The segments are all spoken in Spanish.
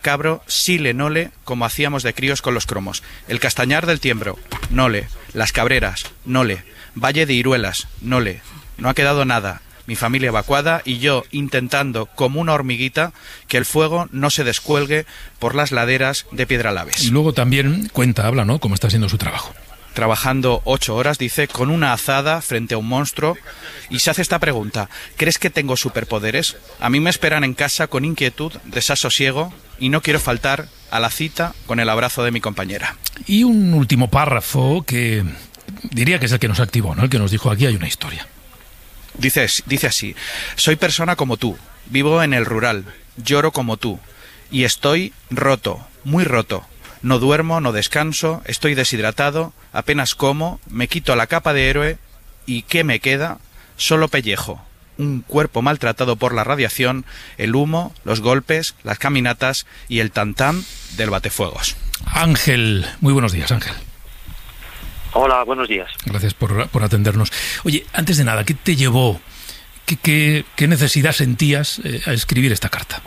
cabro, sile, nole, como hacíamos de críos con los cromos. El Castañar del Tiembro, nole. Las Cabreras, nole. Valle de Iruelas, nole. No ha quedado nada. Mi familia evacuada y yo intentando, como una hormiguita, que el fuego no se descuelgue por las laderas de Piedralaves. Y luego también habla, ¿no?, cómo está siendo su trabajo. Trabajando 8 horas, dice, con una azada frente a un monstruo, y se hace esta pregunta: ¿crees que tengo superpoderes? A mí me esperan en casa con inquietud, desasosiego, y no quiero faltar a la cita con el abrazo de mi compañera. Y un último párrafo que diría que es el que nos activó, ¿no?, el que nos dijo: aquí hay una historia. Dice así: soy persona como tú, vivo en el rural, lloro como tú, y estoy roto, muy roto. No duermo, no descanso, estoy deshidratado, apenas como, me quito la capa de héroe, y ¿qué me queda? Solo pellejo, un cuerpo maltratado por la radiación, el humo, los golpes, las caminatas y el tantán del batefuegos. Ángel, muy buenos días, Ángel. Hola, buenos días. Gracias por atendernos. Oye, antes de nada, ¿qué te llevó, qué necesidad sentías a escribir esta carta?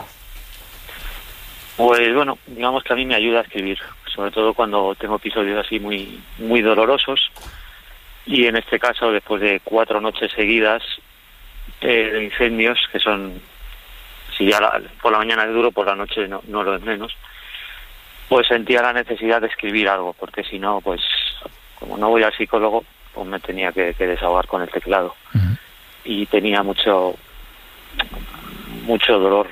Pues bueno, digamos que a mí me ayuda a escribir, sobre todo cuando tengo episodios así muy dolorosos, y en este caso, después de 4 noches seguidas de incendios, que son, si ya por la mañana es duro, por la noche no lo es menos, pues sentía la necesidad de escribir algo, porque si no, pues como no voy al psicólogo, pues me tenía que desahogar con el teclado. Uh-huh. Y tenía mucho dolor,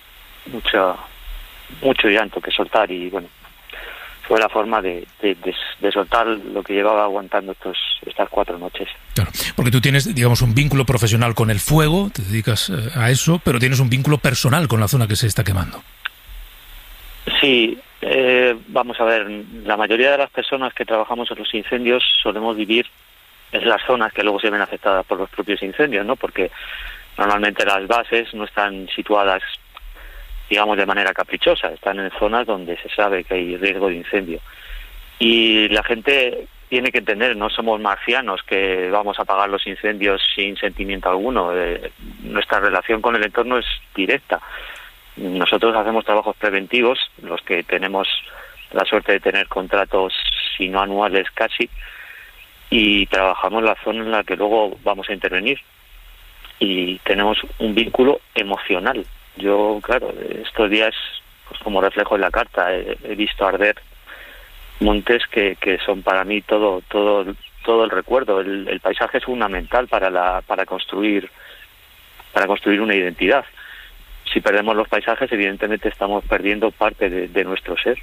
mucho llanto que soltar, y bueno, fue la forma de soltar lo que llevaba aguantando estas 4 noches. Claro, porque tú tienes, digamos, un vínculo profesional con el fuego, te dedicas a eso, pero tienes un vínculo personal con la zona que se está quemando. Sí, vamos a ver, la mayoría de las personas que trabajamos en los incendios solemos vivir en las zonas que luego se ven afectadas por los propios incendios, ¿no? Porque normalmente las bases no están situadas, digamos, de manera caprichosa, están en zonas donde se sabe que hay riesgo de incendio. Y la gente tiene que entender, no somos marcianos que vamos a apagar los incendios sin sentimiento alguno. Nuestra relación con el entorno es directa. Nosotros hacemos trabajos preventivos, los que tenemos la suerte de tener contratos, si no anuales casi, y trabajamos la zona en la que luego vamos a intervenir. Y tenemos un vínculo emocional. Yo, claro, estos días, pues como reflejo en la carta, he visto arder montes que son para mí todo el recuerdo. El paisaje es fundamental para construir una identidad. Si perdemos los paisajes, evidentemente estamos perdiendo parte de nuestro ser.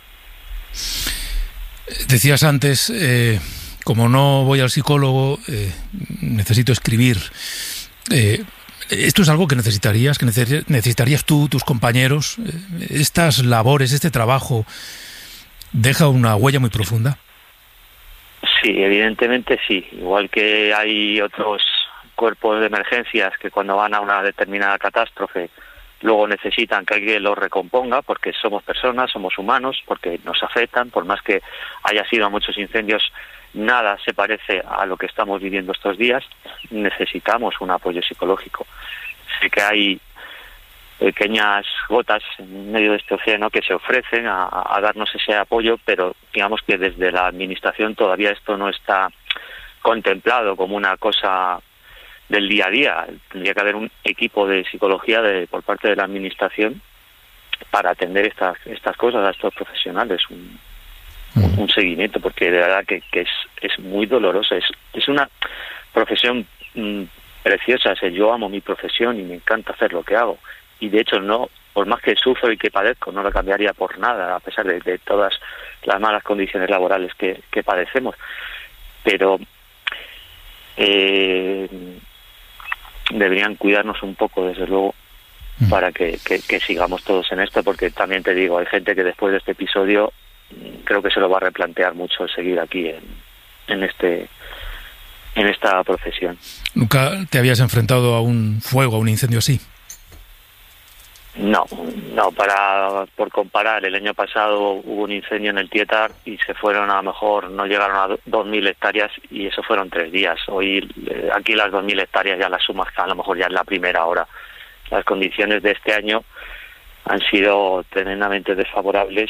Decías antes, como no voy al psicólogo, necesito escribir. ¿Esto es algo que necesitarías tú, tus compañeros? ¿Estas labores, este trabajo, deja una huella muy profunda? Sí, evidentemente sí. Igual que hay otros cuerpos de emergencias que cuando van a una determinada catástrofe luego necesitan que alguien los recomponga, porque somos personas, somos humanos, porque nos afectan, por más que haya sido muchos incendios, nada se parece a lo que estamos viviendo estos días. Necesitamos un apoyo psicológico. Sé que hay pequeñas gotas en medio de este océano que se ofrecen a darnos ese apoyo, pero digamos que desde la administración todavía esto no está contemplado como una cosa del día a día. Tendría que haber un equipo de psicología por parte de la administración para atender estas cosas a estos profesionales, un seguimiento, porque de verdad que es muy doloroso. Es una profesión preciosa. Yo amo mi profesión y me encanta hacer lo que hago, y de hecho no, por más que sufro y que padezco, no lo cambiaría por nada, a pesar de todas las malas condiciones laborales que padecemos. Pero deberían cuidarnos un poco, desde luego, para que sigamos todos en esto, porque también te digo, hay gente que después de este episodio creo que se lo va a replantear mucho el seguir aquí en esta profesión. ¿Nunca te habías enfrentado a un fuego, a un incendio así? No, por comparar, el año pasado hubo un incendio en el Tietar y se fueron, a lo mejor no llegaron a 2.000 hectáreas, y eso fueron 3 días. Hoy aquí las 2.000 hectáreas ya las sumas, a lo mejor ya en la primera hora. Las condiciones de este año han sido tremendamente desfavorables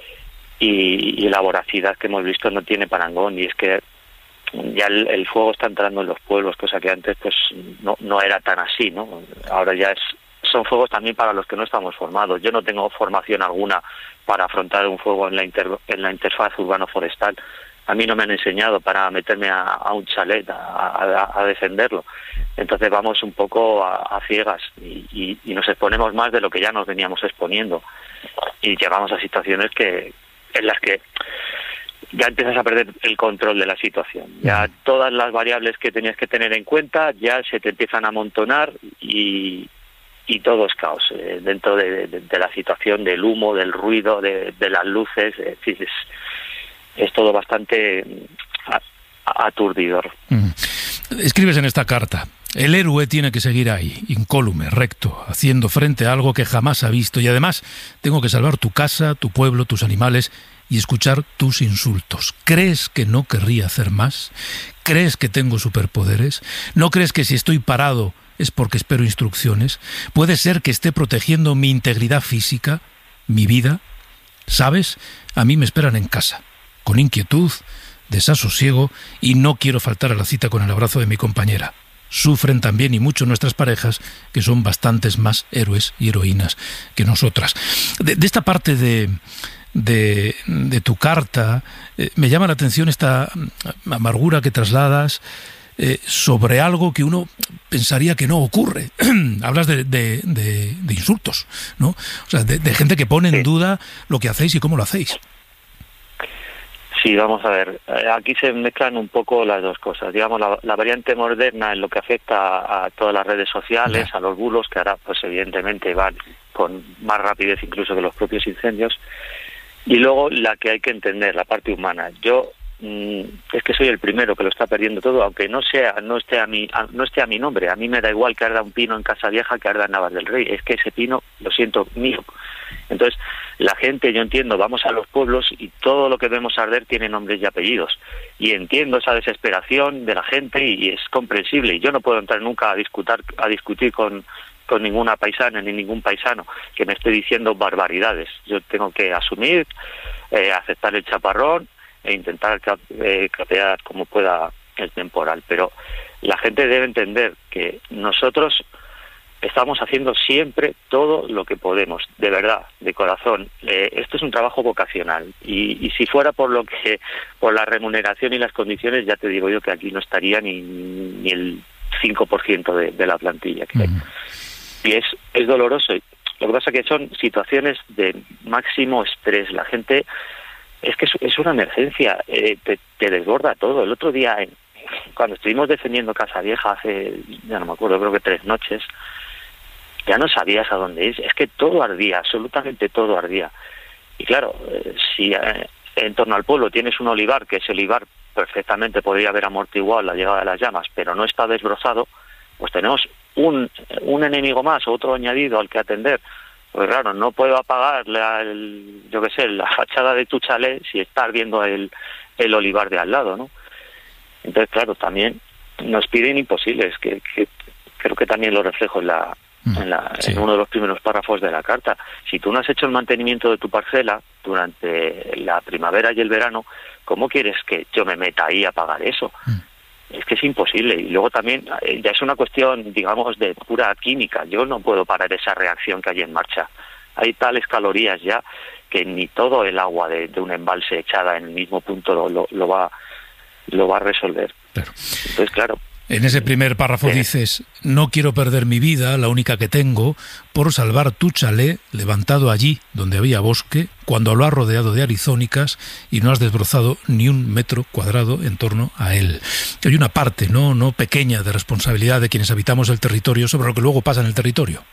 y la voracidad que hemos visto no tiene parangón, y es que ya el fuego está entrando en los pueblos, cosa que antes pues no era tan así, ¿no? Ahora ya son fuegos también para los que no estamos formados. Yo no tengo formación alguna para afrontar un fuego en la interfaz urbano-forestal. A mí no me han enseñado para meterme a un chalet a defenderlo. Entonces vamos un poco a ciegas y nos exponemos más de lo que ya nos veníamos exponiendo. Y llegamos a situaciones en las que ya empiezas a perder el control de la situación. Ya todas las variables que tenías que tener en cuenta ya se te empiezan a amontonar y todo es caos dentro de la situación, del humo, del ruido, de las luces. Es todo bastante aturdidor. Escribes en esta carta: el héroe tiene que seguir ahí, incólume, recto, haciendo frente a algo que jamás ha visto, y además tengo que salvar tu casa, tu pueblo, tus animales y escuchar tus insultos. ¿Crees que no querría hacer más? ¿Crees que tengo superpoderes? ¿No crees que si estoy parado es porque espero instrucciones? ¿Puede ser que esté protegiendo mi integridad física, mi vida? ¿Sabes? A mí me esperan en casa, con inquietud, desasosiego, y no quiero faltar a la cita con el abrazo de mi compañera. Sufren también y mucho nuestras parejas, que son bastantes más héroes y heroínas que nosotras. De esta parte de tu carta, me llama la atención esta amargura que trasladas sobre algo que uno pensaría que no ocurre. Hablas de insultos, ¿no? O sea, de gente que pone en duda lo que hacéis y cómo lo hacéis. Sí, vamos a ver. Aquí se mezclan un poco las dos cosas. Digamos, la variante moderna en lo que afecta a todas las redes sociales, a los bulos, que ahora, pues evidentemente van con más rapidez incluso que los propios incendios. Y luego la que hay que entender, la parte humana. Yo es que soy el primero que lo está perdiendo todo, aunque no esté a mi nombre. A mí me da igual que arda un pino en Casa Vieja que arda en Navas del Rey. Es que ese pino, lo siento, mío. Entonces, la gente, yo entiendo, vamos a los pueblos y todo lo que vemos arder tiene nombres y apellidos. Y entiendo esa desesperación de la gente y es comprensible. Y yo no puedo entrar nunca a discutir con ninguna paisana ni ningún paisano que me esté diciendo barbaridades. Yo tengo que asumir, aceptar el chaparrón e intentar capear como pueda el temporal. Pero la gente debe entender que nosotros estamos haciendo siempre todo lo que podemos, de verdad, de corazón. Esto es un trabajo vocacional y si fuera por la remuneración y las condiciones, ya te digo yo que aquí no estaría ni el 5% de la plantilla que hay. Y es doloroso. Lo que pasa es que son situaciones de máximo estrés. La gente, es que es una emergencia, te desborda todo. El otro día, cuando estuvimos defendiendo Casa Vieja hace, ya no me acuerdo, creo que 3 noches, ya no sabías a dónde ir. Es que todo ardía, absolutamente todo ardía. Y claro, si en torno al pueblo tienes un olivar, que ese olivar perfectamente podría haber amortiguado la llegada de las llamas, pero no está desbrozado, pues tenemos un enemigo más, otro añadido al que atender. Pues claro, no puedo apagar la fachada de tu chalet si está ardiendo el olivar de al lado, ¿no? Entonces, claro, también nos piden imposibles, que creo que también lo reflejo en uno de los primeros párrafos de la carta. Si tú no has hecho el mantenimiento de tu parcela durante la primavera y el verano, ¿cómo quieres que yo me meta ahí a pagar eso? Es que es imposible. Y luego también ya es una cuestión, digamos, de pura química. Yo no puedo parar esa reacción que hay en marcha. Hay tales calorías ya que ni todo el agua de un embalse echada en el mismo punto lo va a resolver. Claro. Entonces, claro. En ese primer párrafo dices: no quiero perder mi vida, la única que tengo, por salvar tu chalet levantado allí donde había bosque, cuando lo has rodeado de arizónicas y no has desbrozado ni 1 metro cuadrado en torno a él. Hay una parte no pequeña de responsabilidad de quienes habitamos el territorio sobre lo que luego pasa en el territorio.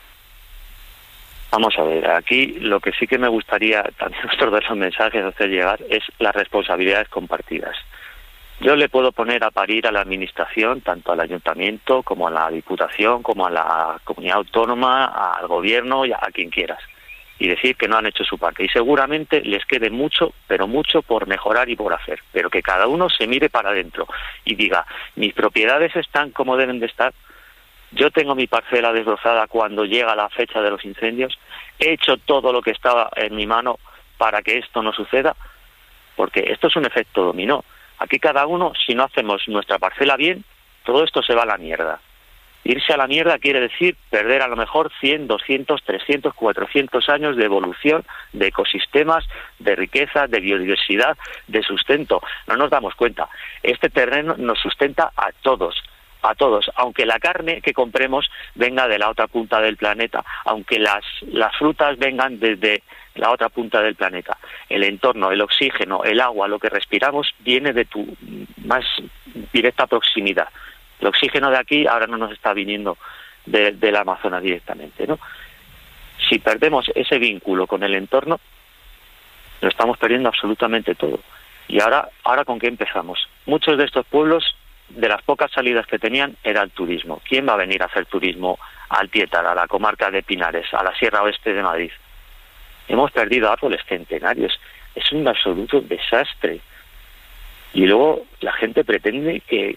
Vamos a ver, aquí lo que sí que me gustaría también nosotros de los mensajes hacer llegar es las responsabilidades compartidas. Yo le puedo poner a parir a la administración, tanto al ayuntamiento como a la diputación, como a la comunidad autónoma, al gobierno y a quien quieras, y decir que no han hecho su parte. Y seguramente les quede mucho, pero mucho por mejorar y por hacer. Pero que cada uno se mire para adentro y diga: mis propiedades están como deben de estar. Yo tengo mi parcela desbrozada cuando llega la fecha de los incendios. He hecho todo lo que estaba en mi mano para que esto no suceda, porque esto es un efecto dominó. Aquí cada uno, si no hacemos nuestra parcela bien, todo esto se va a la mierda. Irse a la mierda quiere decir perder a lo mejor 100, 200, 300, 400 años de evolución, de ecosistemas, de riqueza, de biodiversidad, de sustento. No nos damos cuenta. Este terreno nos sustenta a todos, aunque la carne que compremos venga de la otra punta del planeta, aunque las frutas vengan desde la otra punta del planeta. El entorno, el oxígeno, el agua, lo que respiramos viene de tu más directa proximidad. El oxígeno de aquí ahora no nos está viniendo del Amazonas directamente, ¿no? Si perdemos ese vínculo con el entorno, lo estamos perdiendo absolutamente todo. Y ahora ¿con qué empezamos? Muchos de estos pueblos, de las pocas salidas que tenían, era el turismo. ¿Quién va a venir a hacer turismo al Tietar, a la comarca de Pinares, a la Sierra Oeste de Madrid? Hemos perdido árboles centenarios. Es un absoluto desastre. Y luego la gente pretende que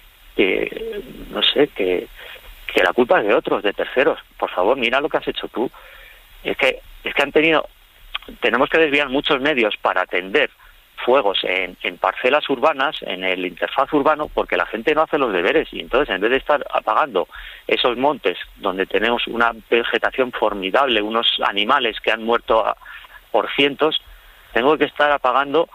la culpa es de otros, de terceros. Por favor, mira lo que has hecho tú. Es que tenemos que desviar muchos medios para atender fuegos en parcelas urbanas, en el interfaz urbano, porque la gente no hace los deberes, y entonces en vez de estar apagando esos montes donde tenemos una vegetación formidable, unos animales que han muerto por cientos, tengo que estar apagando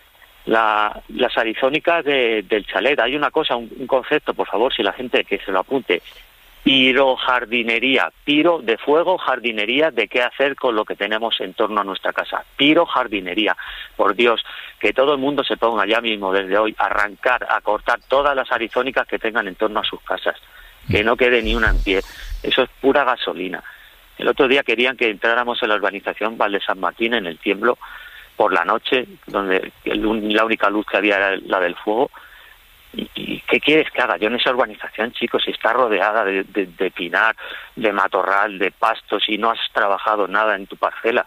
las arizónicas del chalet. Hay una cosa, un concepto, por favor, si la gente que se lo apunte: pirojardinería, piro de fuego, jardinería de qué hacer con lo que tenemos en torno a nuestra casa. Pirojardinería. Por Dios, que todo el mundo se ponga ya mismo desde hoy a arrancar, a cortar todas las arizónicas que tengan en torno a sus casas, que no quede ni una en pie. Eso es pura gasolina. El otro día querían que entráramos en la urbanización Val de San Martín, en el Tiemblo, por la noche, donde la única luz que había era la del fuego. ¿Y qué quieres que haga yo en esa urbanización, chicos? Si está rodeada de pinar, de matorral, de pastos, y no has trabajado nada en tu parcela.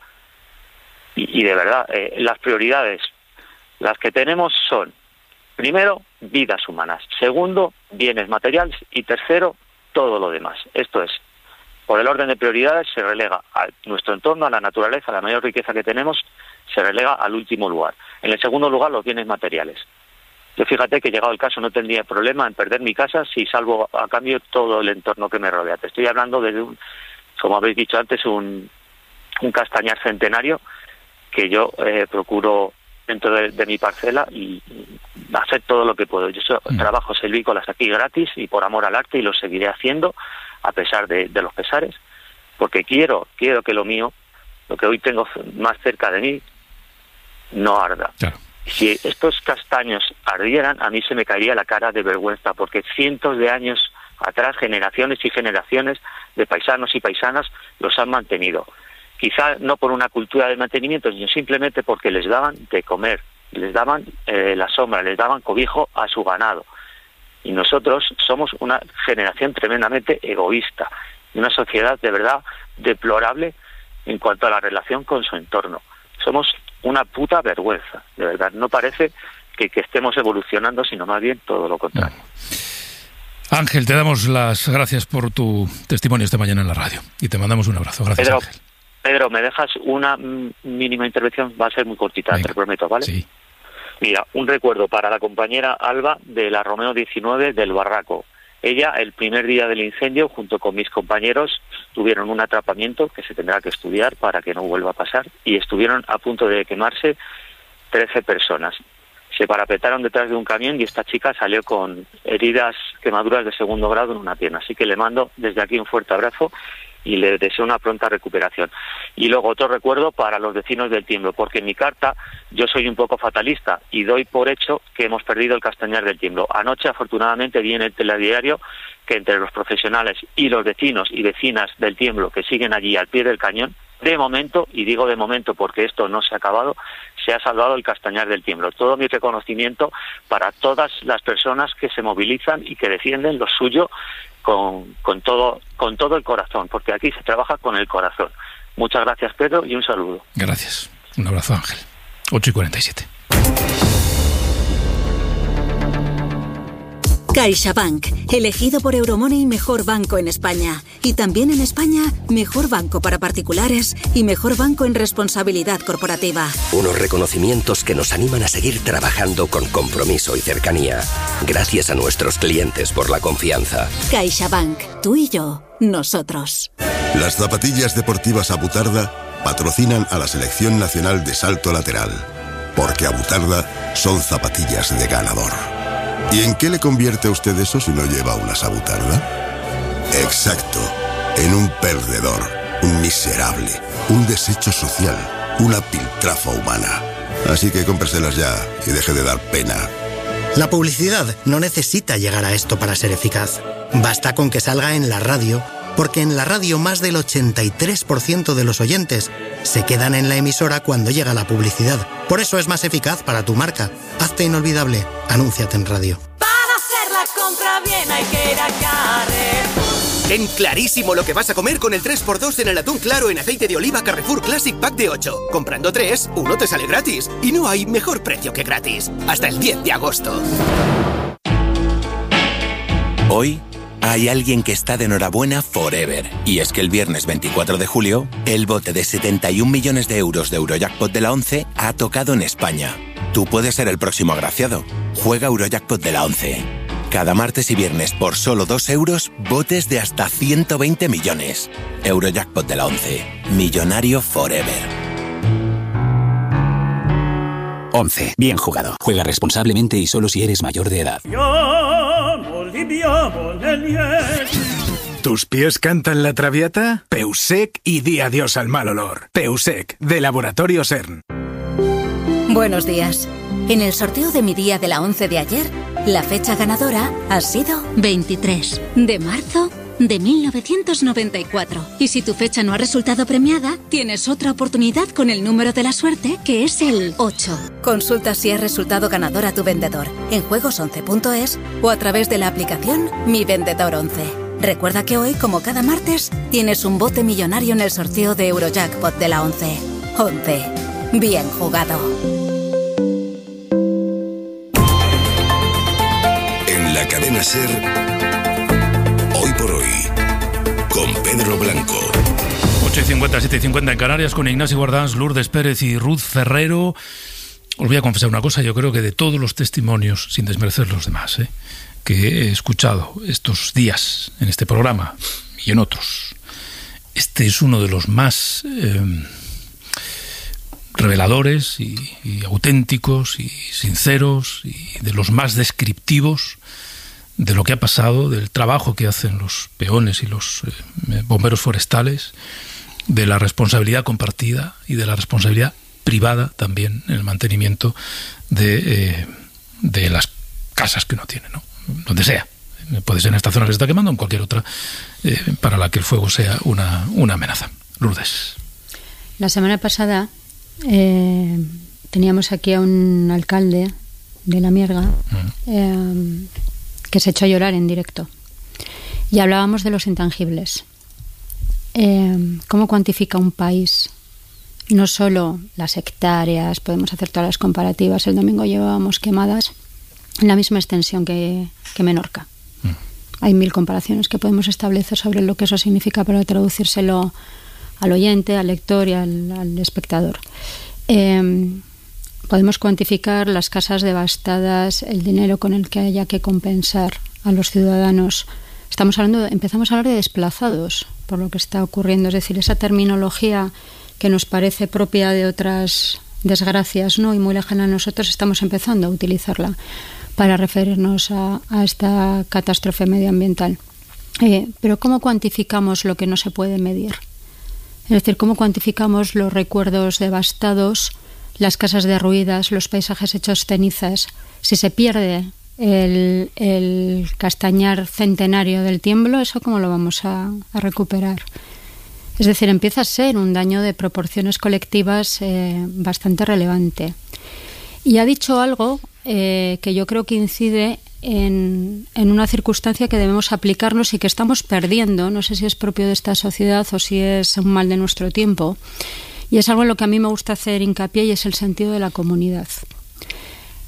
Y de verdad, las prioridades, las que tenemos son, primero, vidas humanas; segundo, bienes materiales; y tercero, todo lo demás. Esto es, por el orden de prioridades, se relega a nuestro entorno, a la naturaleza, a la mayor riqueza que tenemos, se relega al último lugar. En el segundo lugar, los bienes materiales. Yo, fíjate que, llegado el caso, no tendría problema en perder mi casa si salvo a cambio todo el entorno que me rodea. Te estoy hablando de como habéis dicho antes, un castañar centenario que yo procuro dentro de mi parcela y hacer todo lo que puedo. Yo trabajo silvícolas aquí gratis y por amor al arte, y lo seguiré haciendo a pesar de los pesares, porque quiero que lo mío, lo que hoy tengo más cerca de mí, no arda. Claro. Si estos castaños ardieran, a mí se me caería la cara de vergüenza, porque cientos de años atrás, generaciones y generaciones de paisanos y paisanas los han mantenido. Quizá no por una cultura de mantenimiento, sino simplemente porque les daban de comer, les daban la sombra, les daban cobijo a su ganado. Y nosotros somos una generación tremendamente egoísta, y una sociedad de verdad deplorable en cuanto a la relación con su entorno. Somos una puta vergüenza, de verdad. No parece que estemos evolucionando, sino más bien todo lo contrario. Ángel, te damos las gracias por tu testimonio esta mañana en la radio y te mandamos un abrazo. Gracias, Ángel. Pedro, ¿me dejas una mínima intervención? Va a ser muy cortita, venga, te lo prometo, ¿vale? Sí. Mira, un recuerdo para la compañera Alba de la Romeo 19 del Barraco. Ella, el primer día del incendio, junto con mis compañeros, tuvieron un atrapamiento que se tendrá que estudiar para que no vuelva a pasar, y estuvieron a punto de quemarse 13 personas. Se parapetaron detrás de un camión y esta chica salió con heridas, quemaduras de segundo grado en una pierna. Así que le mando desde aquí un fuerte abrazo y le deseo una pronta recuperación. Y luego otro recuerdo para los vecinos del Tiemblo, porque en mi carta yo soy un poco fatalista y doy por hecho que hemos perdido el castañar del Tiemblo. Anoche, afortunadamente, vi en el telediario que entre los profesionales y los vecinos y vecinas del Tiemblo que siguen allí al pie del cañón, de momento, y digo de momento porque esto no se ha acabado, se ha salvado el castañar del Tiemblo. Todo mi reconocimiento para todas las personas que se movilizan y que defienden lo suyo con todo el corazón, porque aquí se trabaja con el corazón. Muchas gracias, Pedro, y un saludo. Gracias. Un abrazo, Ángel. 8:47. CaixaBank, elegido por Euromoney mejor banco en España. Y también en España, mejor banco para particulares y mejor banco en responsabilidad corporativa. Unos reconocimientos que nos animan a seguir trabajando con compromiso y cercanía. Gracias a nuestros clientes por la confianza. CaixaBank, tú y yo, nosotros. Las zapatillas deportivas Abutarda patrocinan a la Selección Nacional de Salto Lateral. Porque Abutarda son zapatillas de ganador. ¿Y en qué le convierte a usted eso si no lleva unas Abutarda? Exacto, en un perdedor, un miserable, un desecho social, una piltrafa humana. Así que cómpreselas ya y deje de dar pena. La publicidad no necesita llegar a esto para ser eficaz. Basta con que salga en la radio, porque en la radio más del 83% de los oyentes se quedan en la emisora cuando llega la publicidad. Por eso es más eficaz para tu marca. Hazte inolvidable. Anúnciate en radio. Para hacer la compra bien hay que ir a Carrefour. Ten clarísimo lo que vas a comer con el 3x2 en el atún claro en aceite de oliva Carrefour Classic Pack de 8. Comprando 3, uno te sale gratis. Y no hay mejor precio que gratis. Hasta el 10 de agosto. Hoy hay alguien que está de enhorabuena forever. Y es que el viernes 24 de julio, el bote de 71 millones de euros de Eurojackpot de la 11 ha tocado en España. Tú puedes ser el próximo agraciado. Juega Eurojackpot de la 11. Cada martes y viernes por solo 2 euros, botes de hasta 120 millones. Eurojackpot de la 11. Millonario forever. 11. Bien jugado. Juega responsablemente y solo si eres mayor de edad. ¿Tus pies cantan la traviata? Peusec y di adiós al mal olor. Peusec, de Laboratorio CERN. Buenos días. En el sorteo de mi día de la 11 de ayer, la fecha ganadora ha sido 23 de marzo de 1994. Y si tu fecha no ha resultado premiada, tienes otra oportunidad con el número de la suerte, que es el 8. Consulta si has resultado ganador a tu vendedor en juegos11.es o a través de la aplicación Mi Vendedor 11. Recuerda que hoy, como cada martes, tienes un bote millonario en el sorteo de Eurojackpot de la 11. 11. Bien jugado. En la cadena SER, Hoy por Hoy, con Pedro Blanco. 8:50, 7:50 en Canarias, con Ignacio Guardans, Lourdes Pérez y Ruth Ferrero. Os voy a confesar una cosa, yo creo que de todos los testimonios, sin desmerecer los demás, que he escuchado estos días en este programa y en otros, este es uno de los más reveladores y auténticos y sinceros y de los más descriptivos de lo que ha pasado, del trabajo que hacen los peones y los bomberos forestales, de la responsabilidad compartida y de la responsabilidad privada también en el mantenimiento de las casas que uno tiene, ¿no? Donde sea. Puede ser en esta zona que se está quemando o en cualquier otra para la que el fuego sea una amenaza. Lourdes. La semana pasada teníamos aquí a un alcalde de La Mierga que se echó a llorar en directo y hablábamos de los intangibles. ¿Cómo cuantifica un país? No solo las hectáreas, podemos hacer todas las comparativas. El domingo llevábamos quemadas en la misma extensión que Menorca. Hay 1000 comparaciones que podemos establecer sobre lo que eso significa para traducírselo al oyente, al lector y al espectador. Podemos cuantificar las casas devastadas, el dinero con el que haya que compensar a los ciudadanos. Empezamos a hablar de desplazados por lo que está ocurriendo, es decir, esa terminología que nos parece propia de otras desgracias, ¿no?, y muy lejana a nosotros, estamos empezando a utilizarla para referirnos a esta catástrofe medioambiental. Pero ¿cómo cuantificamos lo que no se puede medir? Es decir, ¿cómo cuantificamos los recuerdos devastados, las casas derruidas, los paisajes hechos cenizas? Si se pierde el castañar centenario del tiemblo, ¿eso cómo lo vamos a recuperar? Es decir, empieza a ser un daño de proporciones colectivas bastante relevante. Y ha dicho algo que yo creo que incide en una circunstancia que debemos aplicarnos y que estamos perdiendo. No sé si es propio de esta sociedad o si es un mal de nuestro tiempo. Y es algo en lo que a mí me gusta hacer hincapié y es el sentido de la comunidad.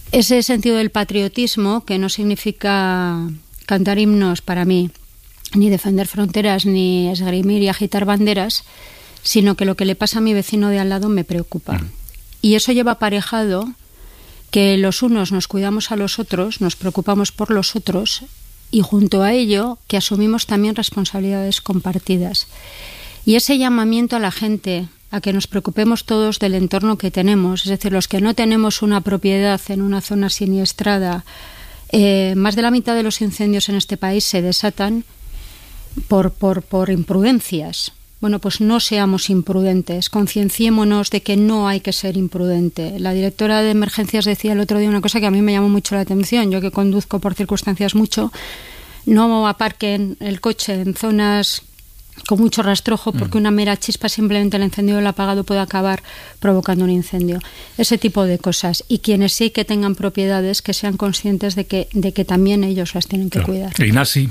ese sentido del patriotismo, que no significa cantar himnos para mí, ni defender fronteras, ni esgrimir y agitar banderas, sino que lo que le pasa a mi vecino de al lado me preocupa. Y eso lleva aparejado que los unos nos cuidamos a los otros, nos preocupamos por los otros, y junto a ello que asumimos también responsabilidades compartidas. Y ese llamamiento a la gente a que nos preocupemos todos del entorno que tenemos, es decir, los que no tenemos una propiedad en una zona siniestrada, más de la mitad de los incendios en este país se desatan por imprudencias. Bueno, pues no seamos imprudentes, concienciémonos de que no hay que ser imprudente. La directora de emergencias decía el otro día una cosa que a mí me llamó mucho la atención. Yo, que conduzco por circunstancias mucho, no aparquen el coche en zonas con mucho rastrojo, porque una mera chispa, simplemente el encendido o el apagado, puede acabar provocando un incendio. Ese tipo de cosas. Y quienes sí que tengan propiedades, que sean conscientes de que también ellos las tienen que cuidar. Ignasi.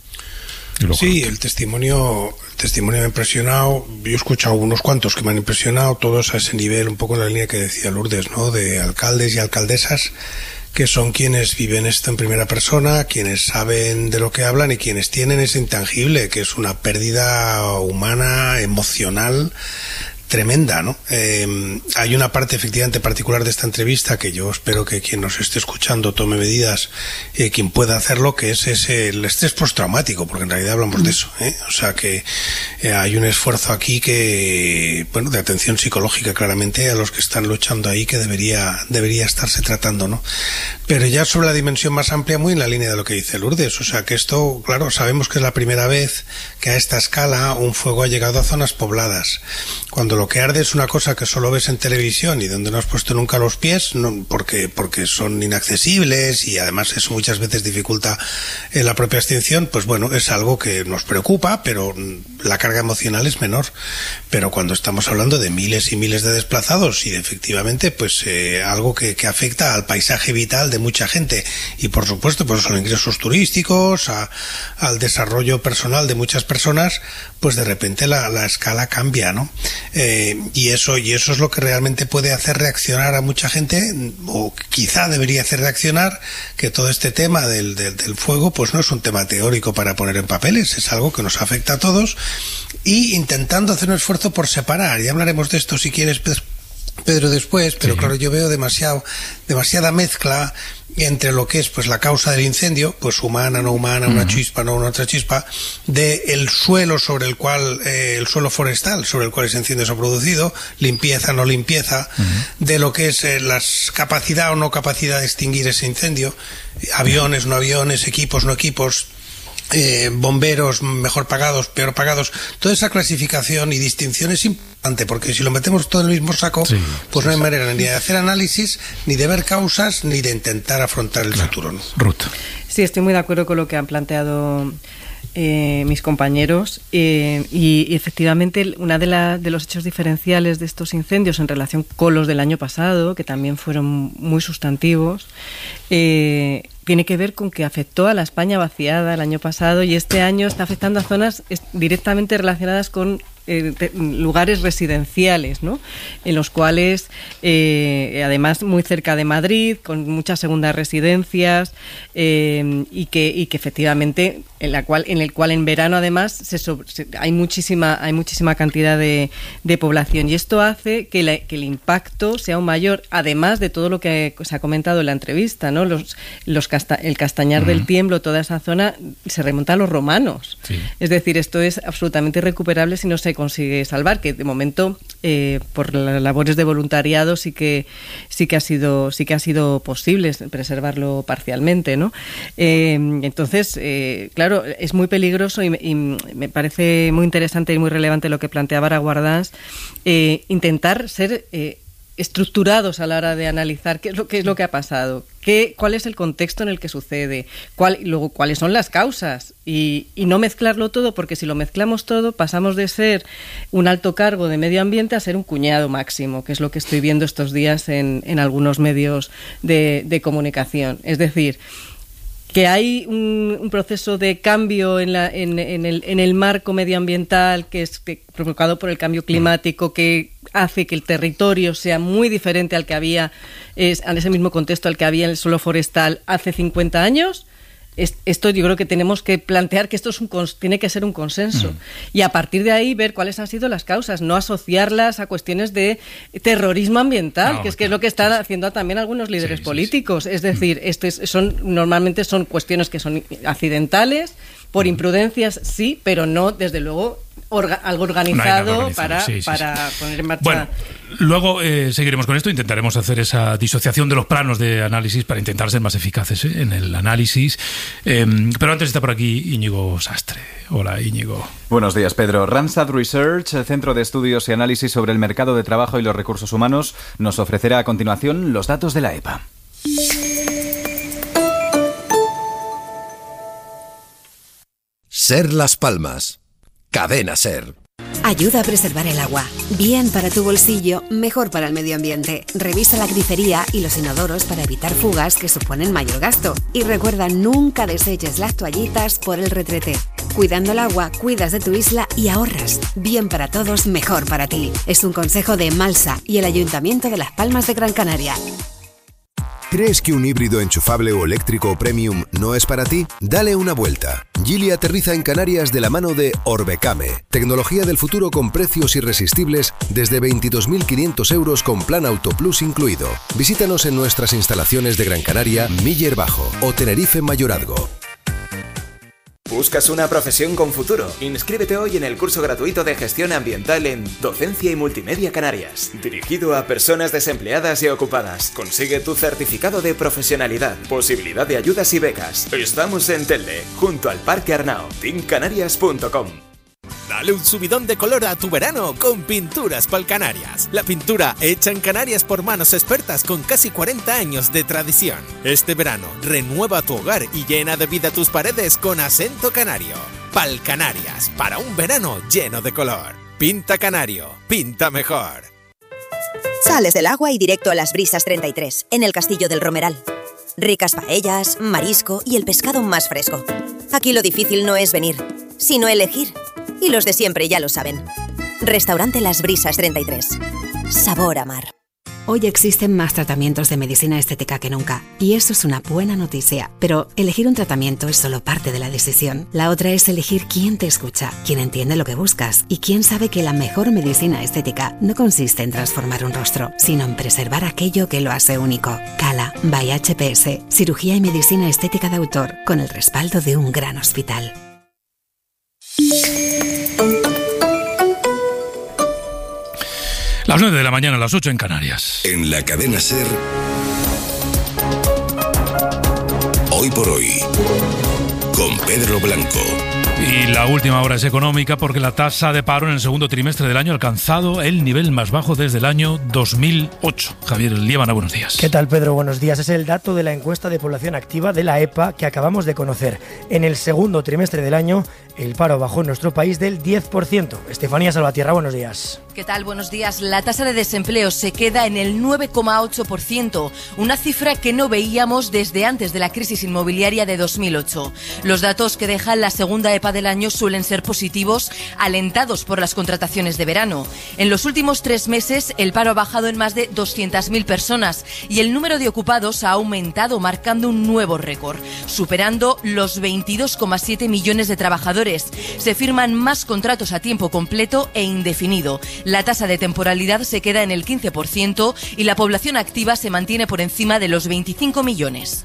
Sí, el testimonio me ha impresionado. Yo he escuchado unos cuantos que me han impresionado, todos a ese nivel, un poco en la línea que decía Lourdes, ¿no? De alcaldes y alcaldesas que son quienes viven esto en primera persona, quienes saben de lo que hablan y quienes tienen ese intangible, que es una pérdida humana, emocional, tremenda, ¿no? Hay una parte efectivamente particular de esta entrevista que yo espero que quien nos esté escuchando tome medidas, quien pueda hacerlo, que es el estrés postraumático, porque en realidad hablamos de eso, o sea que hay un esfuerzo aquí que, bueno, de atención psicológica claramente a los que están luchando ahí, que debería estarse tratando, ¿no? Pero ya sobre la dimensión más amplia, muy en la línea de lo que dice Lourdes, o sea que esto, claro, sabemos que es la primera vez que a esta escala un fuego ha llegado a zonas pobladas. Cuando lo que arde es una cosa que solo ves en televisión y donde no has puesto nunca los pies, no, porque son inaccesibles y además eso muchas veces dificulta la propia extinción, pues bueno, es algo que nos preocupa, pero la carga emocional es menor. Pero cuando estamos hablando de miles y miles de desplazados y de, efectivamente, pues algo que afecta al paisaje vital de mucha gente y por supuesto pues a los ingresos turísticos, al desarrollo personal de muchas personas, pues de repente la escala cambia, ¿no? Y eso es lo que realmente puede hacer reaccionar a mucha gente, o quizá debería hacer reaccionar, que todo este tema del fuego pues no es un tema teórico para poner en papeles, es algo que nos afecta a todos, y intentando hacer un esfuerzo por separar. Ya hablaremos de esto si quieres, Pedro, después, pero claro, yo veo demasiada mezcla entre lo que es pues la causa del incendio, pues humana, no humana, una chispa, no una otra chispa, de el suelo sobre el cual, el suelo forestal sobre el cual ese incendio se ha producido, limpieza, no limpieza, de lo que es la capacidad o no capacidad de extinguir ese incendio, aviones, no aviones, equipos, no equipos, bomberos mejor pagados, peor pagados. Toda esa clasificación y distinción es importante, porque si lo metemos todo en el mismo saco, pues no hay manera ni de hacer análisis, ni de ver causas, ni de intentar afrontar el futuro, ¿no? Ruth. Sí, estoy muy de acuerdo con lo que han planteado mis compañeros, y efectivamente una de los hechos diferenciales de estos incendios en relación con los del año pasado, que también fueron muy sustantivos, tiene que ver con que afectó a la España vaciada el año pasado, y este año está afectando a zonas directamente relacionadas con lugares residenciales, ¿no? En los cuales, además muy cerca de Madrid, con muchas segundas residencias, y que efectivamente en el cual en verano además hay muchísima cantidad de población, y esto hace que el impacto sea aún mayor, además de todo lo que se ha comentado en la entrevista, ¿no? El Castañar del Tiemblo, toda esa zona se remonta a los romanos. Es decir, esto es absolutamente irrecuperable si no se consigue salvar, que de momento por las labores de voluntariado sí que ha sido posible preservarlo parcialmente, ¿no? Entonces, claro, es muy peligroso, y me parece muy interesante y muy relevante lo que planteaba Ara Guardans, intentar ser estructurados a la hora de analizar qué es lo que ha pasado, cuál es el contexto en el que sucede, luego cuáles son las causas, y no mezclarlo todo, porque si lo mezclamos todo pasamos de ser un alto cargo de medio ambiente a ser un cuñado máximo, que es lo que estoy viendo estos días en algunos medios de comunicación. Es decir, que hay un proceso de cambio en el marco medioambiental que es provocado por el cambio climático, que hace que el territorio sea muy diferente al que había, en ese mismo contexto al que había en el suelo forestal hace 50 años. Esto yo creo que tenemos que plantear que esto tiene que ser un consenso y a partir de ahí ver cuáles han sido las causas, no asociarlas a cuestiones de terrorismo ambiental, es lo que están haciendo también algunos líderes políticos. Es decir, normalmente son cuestiones que son accidentales, por imprudencias sí, pero no desde luego algo organizado para poner en marcha. Bueno, luego seguiremos con esto, intentaremos hacer esa disociación de los planos de análisis para intentar ser más eficaces en el análisis. Pero antes está por aquí Íñigo Sastre. Hola, Íñigo. Buenos días, Pedro. Randstad Research, Centro de Estudios y Análisis sobre el Mercado de Trabajo y los Recursos Humanos, nos ofrecerá a continuación los datos de la EPA. Ser Las Palmas. Cadena Ser. Ayuda a preservar el agua. Bien para tu bolsillo, mejor para el medio ambiente. Revisa la grifería y los inodoros para evitar fugas que suponen mayor gasto. Y recuerda, nunca deseches las toallitas por el retrete. Cuidando el agua, cuidas de tu isla y ahorras. Bien para todos, mejor para ti. Es un consejo de Malsa y el Ayuntamiento de Las Palmas de Gran Canaria. ¿Crees que un híbrido enchufable o eléctrico premium no es para ti? Dale una vuelta. Geely aterriza en Canarias de la mano de Orbecame. Tecnología del futuro con precios irresistibles desde 22.500 euros con plan Auto Plus incluido. Visítanos en nuestras instalaciones de Gran Canaria, Miller Bajo o Tenerife Mayorazgo. ¿Buscas una profesión con futuro? Inscríbete hoy en el curso gratuito de Gestión Ambiental en Docencia y Multimedia Canarias, dirigido a personas desempleadas y ocupadas. Consigue tu certificado de profesionalidad, posibilidad de ayudas y becas. Estamos en Telde, junto al Parque Arnao. teamcanarias.com. Dale un subidón de color a tu verano con Pinturas Palcanarias. La pintura hecha en Canarias por manos expertas con casi 40 años de tradición. Este verano renueva tu hogar y llena de vida tus paredes con acento canario. Palcanarias, para un verano lleno de color. Pinta canario, pinta mejor. Sales del agua y directo a Las Brisas 33, en el Castillo del Romeral. Ricas paellas, marisco y el pescado más fresco. Aquí lo difícil no es venir, sino elegir. Y los de siempre ya lo saben. Restaurante Las Brisas 33. Sabor a mar. Hoy existen más tratamientos de medicina estética que nunca, y eso es una buena noticia. Pero elegir un tratamiento es solo parte de la decisión. La otra es elegir quién te escucha, quién entiende lo que buscas y quién sabe que la mejor medicina estética no consiste en transformar un rostro, sino en preservar aquello que lo hace único. Cala by HPS, cirugía y medicina estética de autor, con el respaldo de un gran hospital. Las 9 de la mañana, las 8 en Canarias. En la cadena SER, Hoy por Hoy, con Pedro Blanco. Y la última hora es económica porque la tasa de paro en el segundo trimestre del año ha alcanzado el nivel más bajo desde el año 2008. Javier Liébana, buenos días. ¿Qué tal, Pedro? Buenos días. Es el dato de la encuesta de población activa de la EPA que acabamos de conocer. En el segundo trimestre del año, el paro bajó en nuestro país del 10%. Estefanía Salvatierra, buenos días. ¿Qué tal? Buenos días. La tasa de desempleo se queda en el 9,8%, una cifra que no veíamos desde antes de la crisis inmobiliaria de 2008. Los datos que deja la segunda EPA del año suelen ser positivos, alentados por las contrataciones de verano. En los últimos 3 meses, el paro ha bajado en más de 200.000 personas y el número de ocupados ha aumentado, marcando un nuevo récord, superando los 22,7 millones de trabajadores. Se firman más contratos a tiempo completo e indefinido. La tasa de temporalidad se queda en el 15% y la población activa se mantiene por encima de los 25 millones.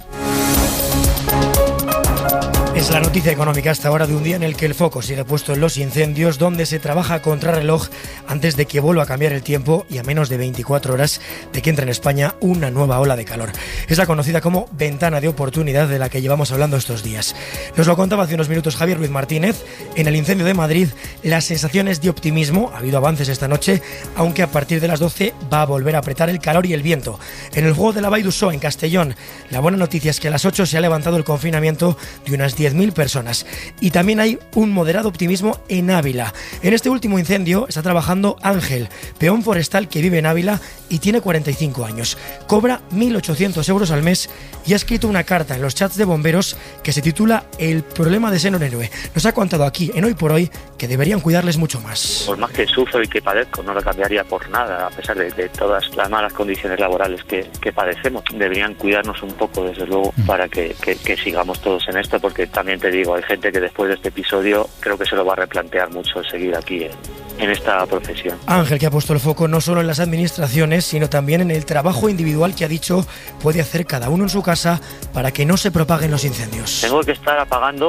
Es la noticia económica hasta ahora de un día en el que el foco sigue puesto en los incendios, donde se trabaja contra reloj antes de que vuelva a cambiar el tiempo y a menos de 24 horas de que entre en España una nueva ola de calor. Es la conocida como ventana de oportunidad de la que llevamos hablando estos días. Nos lo contaba hace unos minutos Javier Ruiz Martínez. En el incendio de Madrid, las sensaciones de optimismo. Ha habido avances esta noche, aunque a partir de las 12 va a volver a apretar el calor y el viento. En el juego de la Vall d'Uixó, en Castellón, la buena noticia es que a las 8 se ha levantado el confinamiento de unas 10 10.000 personas. Y también hay un moderado optimismo en Ávila. En este último incendio está trabajando Ángel, peón forestal que vive en Ávila y tiene 45 años. Cobra 1.800 euros al mes y ha escrito una carta en los chats de bomberos que se titula El problema de ser un héroe. Nos ha contado aquí, en Hoy por Hoy, que deberían cuidarles mucho más. Por más que sufro y que padezco, no lo cambiaría por nada, a pesar de todas las malas condiciones laborales que padecemos. Deberían cuidarnos un poco, desde luego, para que sigamos todos en esto, porque también te digo, hay gente que después de este episodio creo que se lo va a replantear mucho el seguir aquí en esta profesión. Ángel, que ha puesto el foco no solo en las administraciones, sino también en el trabajo individual que ha dicho puede hacer cada uno en su casa para que no se propaguen los incendios. Tengo que estar apagando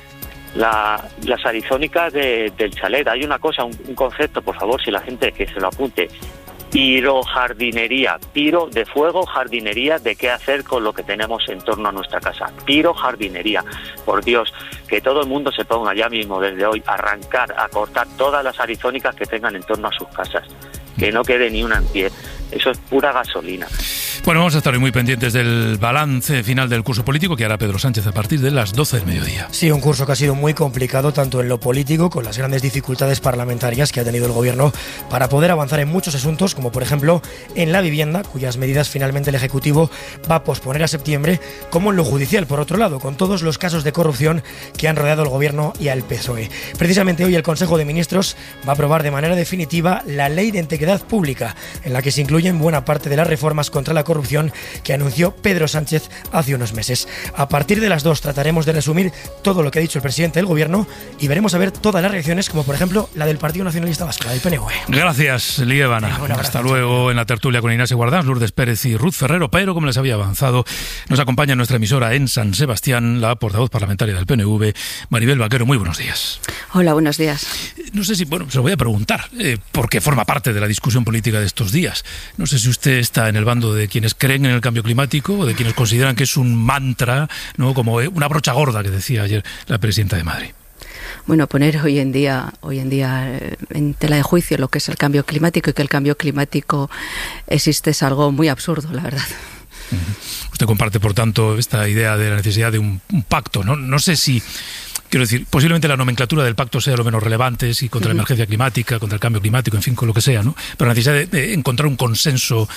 las arizónicas del chalet. Hay una cosa, un concepto, por favor, si la gente que se lo apunte: pirojardinería, piro de fuego, jardinería de qué hacer con lo que tenemos en torno a nuestra casa. Pirojardinería. Por Dios, que todo el mundo se ponga ya mismo desde hoy a arrancar, a cortar todas las arizónicas que tengan en torno a sus casas. Que no quede ni una en pie. Eso es pura gasolina. Bueno, vamos a estar muy pendientes del balance final del curso político que hará Pedro Sánchez a partir de las 12 del mediodía. Sí, un curso que ha sido muy complicado tanto en lo político, con las grandes dificultades parlamentarias que ha tenido el gobierno para poder avanzar en muchos asuntos, como por ejemplo en la vivienda, cuyas medidas finalmente el Ejecutivo va a posponer a septiembre, como en lo judicial, por otro lado, con todos los casos de corrupción que han rodeado al gobierno y al PSOE. Precisamente hoy el Consejo de Ministros va a aprobar de manera definitiva la Ley de Integridad Pública, en la que se incluyen buena parte de las reformas contra la corrupción que anunció Pedro Sánchez hace unos meses. A partir de las 2 trataremos de resumir todo lo que ha dicho el presidente del gobierno y veremos a ver todas las reacciones, como por ejemplo la del Partido Nacionalista Vasco, la del PNV. Gracias, Liébana. Hasta luego en la tertulia con Ignacio Guardans, Lourdes Pérez y Ruth Ferrero. Pero, como les había avanzado, nos acompaña en nuestra emisora en San Sebastián la portavoz parlamentaria del PNV, Maribel Vaquero. Muy buenos días. Hola, buenos días. No sé si, se lo voy a preguntar, porque forma parte de la discusión política de estos días. No sé si usted está en el bando de quienes creen en el cambio climático o de quienes consideran que es un mantra, ¿no?, como una brocha gorda que decía ayer la presidenta de Madrid. Bueno, poner hoy en día en tela de juicio lo que es el cambio climático y que el cambio climático existe es algo muy absurdo, la verdad. Usted comparte, por tanto, esta idea de la necesidad de un pacto, ¿no? No sé si... Quiero decir, posiblemente la nomenclatura del pacto sea lo menos relevante, si contra la emergencia climática, contra el cambio climático, en fin, con lo que sea, ¿no? Pero la necesidad de encontrar un consenso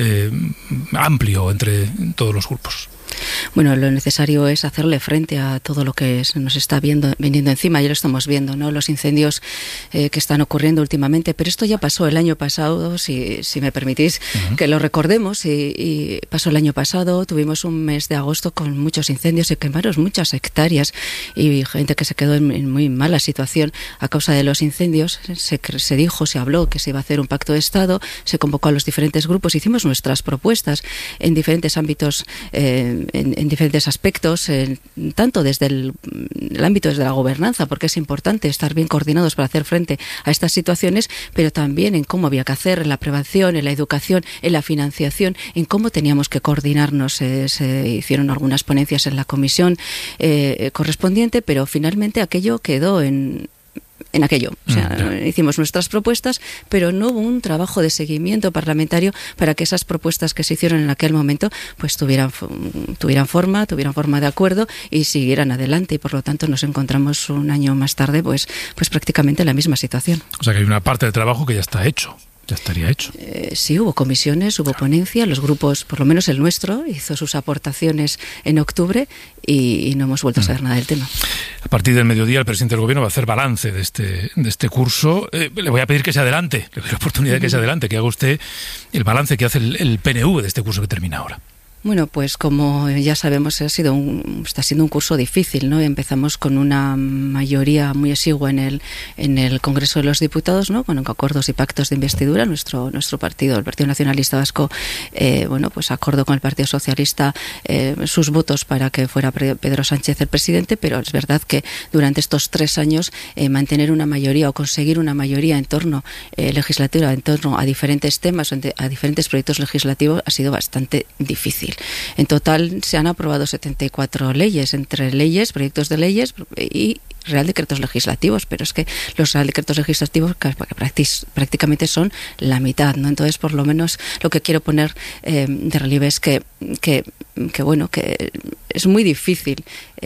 amplio entre todos los grupos. Bueno, lo necesario es hacerle frente a todo lo que nos está viniendo encima. Ya lo estamos viendo, ¿no? Los incendios que están ocurriendo últimamente. Pero esto ya pasó el año pasado, si me permitís que lo recordemos. Y pasó el año pasado, tuvimos un mes de agosto con muchos incendios y quemaron muchas hectáreas y gente que se quedó en muy mala situación a causa de los incendios. Se habló que se iba a hacer un pacto de Estado, se convocó a los diferentes grupos, hicimos nuestras propuestas en diferentes ámbitos, en diferentes aspectos, tanto desde el ámbito desde la gobernanza, porque es importante estar bien coordinados para hacer frente a estas situaciones, pero también en cómo había que hacer, en la prevención, en la educación, en la financiación, en cómo teníamos que coordinarnos. Se hicieron algunas ponencias en la comisión correspondiente, pero finalmente aquello quedó en aquello. O sea, hicimos nuestras propuestas, pero no hubo un trabajo de seguimiento parlamentario para que esas propuestas que se hicieron en aquel momento pues tuvieran forma de acuerdo y siguieran adelante, y por lo tanto nos encontramos un año más tarde pues prácticamente en la misma situación. O sea que hay una parte del trabajo que ya está hecho. Ya estaría hecho. Sí, hubo comisiones, hubo ponencia, los grupos, por lo menos el nuestro, hizo sus aportaciones en octubre y no hemos vuelto a saber nada del tema. A partir del mediodía el presidente del gobierno va a hacer balance de este curso. Le voy a pedir que se adelante, le doy la oportunidad de que se adelante, que haga usted el balance que hace el PNV de este curso que termina ahora. Bueno, pues como ya sabemos, está siendo un curso difícil, ¿no? Empezamos con una mayoría muy exigua en el Congreso de los Diputados, ¿no? Con acuerdos y pactos de investidura. Nuestro partido, el Partido Nacionalista Vasco, pues acordó con el Partido Socialista sus votos para que fuera Pedro Sánchez el presidente, pero es verdad que durante estos 3 años mantener una mayoría o conseguir una mayoría en torno legislativa, en torno a diferentes temas, a diferentes proyectos legislativos, ha sido bastante difícil. En total se han aprobado 74 leyes, entre leyes, proyectos de leyes y real decretos legislativos, pero es que los real decretos legislativos prácticamente son la mitad, ¿no? Entonces, por lo menos lo que quiero poner de relieve es que es muy difícil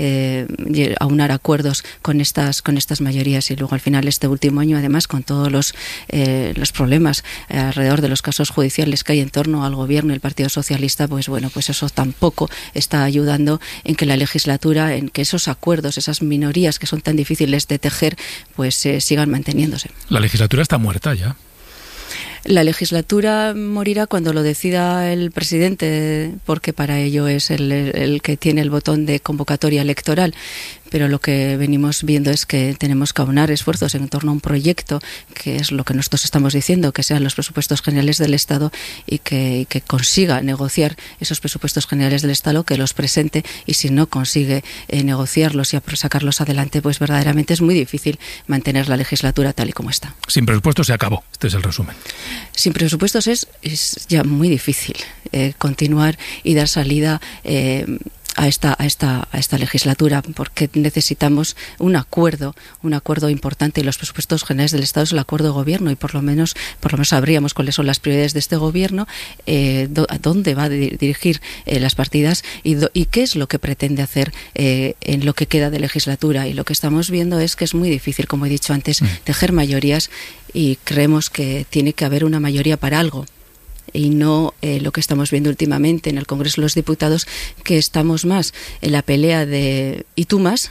aunar acuerdos con estas mayorías, y luego al final este último año, además, con todos los problemas alrededor de los casos judiciales que hay en torno al gobierno y el Partido Socialista, pues eso tampoco está ayudando en que la legislatura, en que esos acuerdos, esas minorías que son tan difíciles de tejer, pues sigan manteniéndose. La legislatura está muerta ya. La legislatura morirá cuando lo decida el presidente, porque para ello es el que tiene el botón de convocatoria electoral. Pero lo que venimos viendo es que tenemos que aunar esfuerzos en torno a un proyecto, que es lo que nosotros estamos diciendo, que sean los presupuestos generales del Estado, y que consiga negociar esos presupuestos generales del Estado, que los presente, y si no consigue negociarlos y sacarlos adelante, pues verdaderamente es muy difícil mantener la legislatura tal y como está. Sin presupuestos se acabó. Este es el resumen. Sin presupuestos es ya muy difícil continuar y dar salida a esta legislatura, porque necesitamos un acuerdo importante, y los presupuestos generales del Estado es el acuerdo de gobierno, y por lo menos sabríamos cuáles son las prioridades de este gobierno, a dónde va a dirigir las partidas y qué es lo que pretende hacer en lo que queda de legislatura. Y lo que estamos viendo es que es muy difícil, como he dicho antes, tejer mayorías, y creemos que tiene que haber una mayoría para algo, y no lo que estamos viendo últimamente en el Congreso de los Diputados, que estamos más en la pelea de ¿y tú más?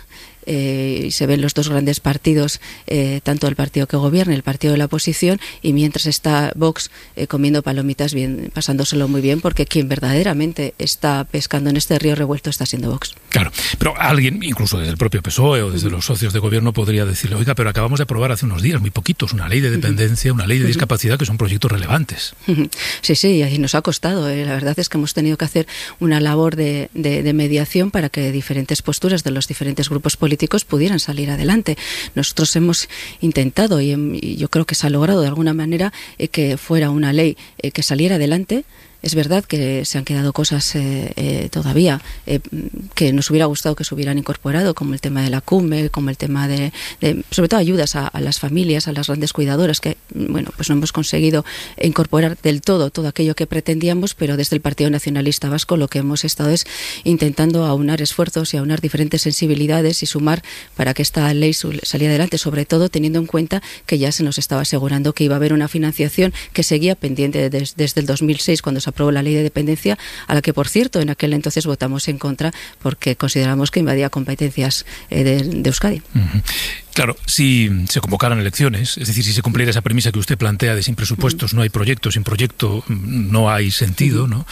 Y se ven los dos grandes partidos, tanto el partido que gobierna y el partido de la oposición, y mientras está Vox comiendo palomitas, bien, pasándoselo muy bien, porque quien verdaderamente está pescando en este río revuelto está siendo Vox. Claro, pero alguien, incluso desde el propio PSOE o desde los socios de gobierno, podría decirle: oiga, pero acabamos de aprobar hace unos días, muy poquitos, una ley de dependencia, una ley de discapacidad, que son proyectos relevantes. Sí, y nos ha costado. La verdad es que hemos tenido que hacer una labor de mediación para que diferentes posturas de los diferentes grupos políticos pudieran salir adelante. Nosotros hemos intentado, y yo creo que se ha logrado de alguna manera, que fuera una ley que saliera adelante. Es verdad que se han quedado cosas todavía que nos hubiera gustado que se hubieran incorporado, como el tema de la CUME, como el tema de sobre todo ayudas a las familias, a las grandes cuidadoras, que pues no hemos conseguido incorporar del todo aquello que pretendíamos, pero desde el Partido Nacionalista Vasco lo que hemos estado es intentando aunar esfuerzos y aunar diferentes sensibilidades y sumar para que esta ley saliera adelante, sobre todo teniendo en cuenta que ya se nos estaba asegurando que iba a haber una financiación que seguía pendiente desde el 2006, cuando se aprobó la ley de dependencia, a la que, por cierto, en aquel entonces votamos en contra porque consideramos que invadía competencias de Euskadi. Claro, si se convocaran elecciones, es decir, si se cumpliera esa premisa que usted plantea de sin presupuestos no hay proyecto, sin proyecto no hay sentido, ¿no?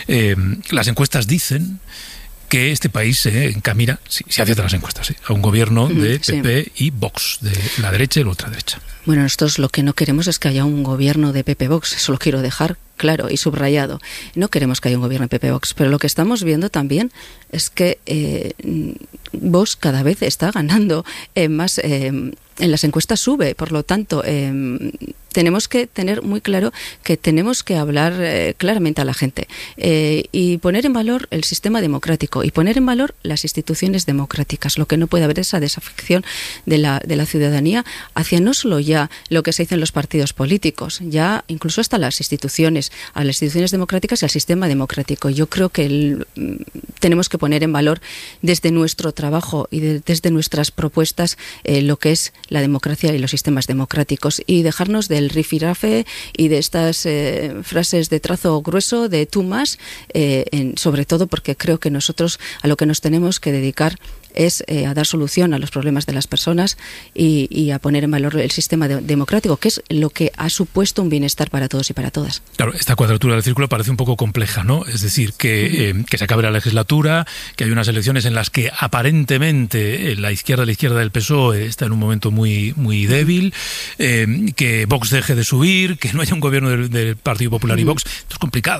Las encuestas dicen que este país se encamina, si se aciertan las encuestas, a un gobierno de PP y Vox, de la derecha y la ultraderecha. Bueno, nosotros lo que no queremos es que haya un gobierno de PP-Vox, eso lo quiero dejar claro y subrayado. No queremos que haya un gobierno de PP-Vox, pero lo que estamos viendo también es que Vox cada vez está ganando más, en las encuestas sube, por lo tanto tenemos que tener muy claro que tenemos que hablar claramente a la gente y poner en valor el sistema democrático y poner en valor las instituciones democráticas. Lo que no puede haber es esa desafección de la ciudadanía hacia no solo ya lo que se dice en los partidos políticos, ya incluso hasta las instituciones, a las instituciones democráticas y al sistema democrático. Yo creo que tenemos que poner en valor desde nuestro trabajo y desde nuestras propuestas lo que es la democracia y los sistemas democráticos, y dejarnos del rifirafe y de estas frases de trazo grueso, de tú más, sobre todo porque creo que nosotros a lo que nos tenemos que dedicar es a dar solución a los problemas de las personas y a poner en valor el sistema democrático, que es lo que ha supuesto un bienestar para todos y para todas. Claro, esta cuadratura del círculo parece un poco compleja, ¿no? Es decir, que se acabe la legislatura, que hay unas elecciones en las que aparentemente la izquierda del PSOE está en un momento muy, muy débil, que Vox deje de subir, que no haya un gobierno del Partido Popular y Vox. Esto es complicado.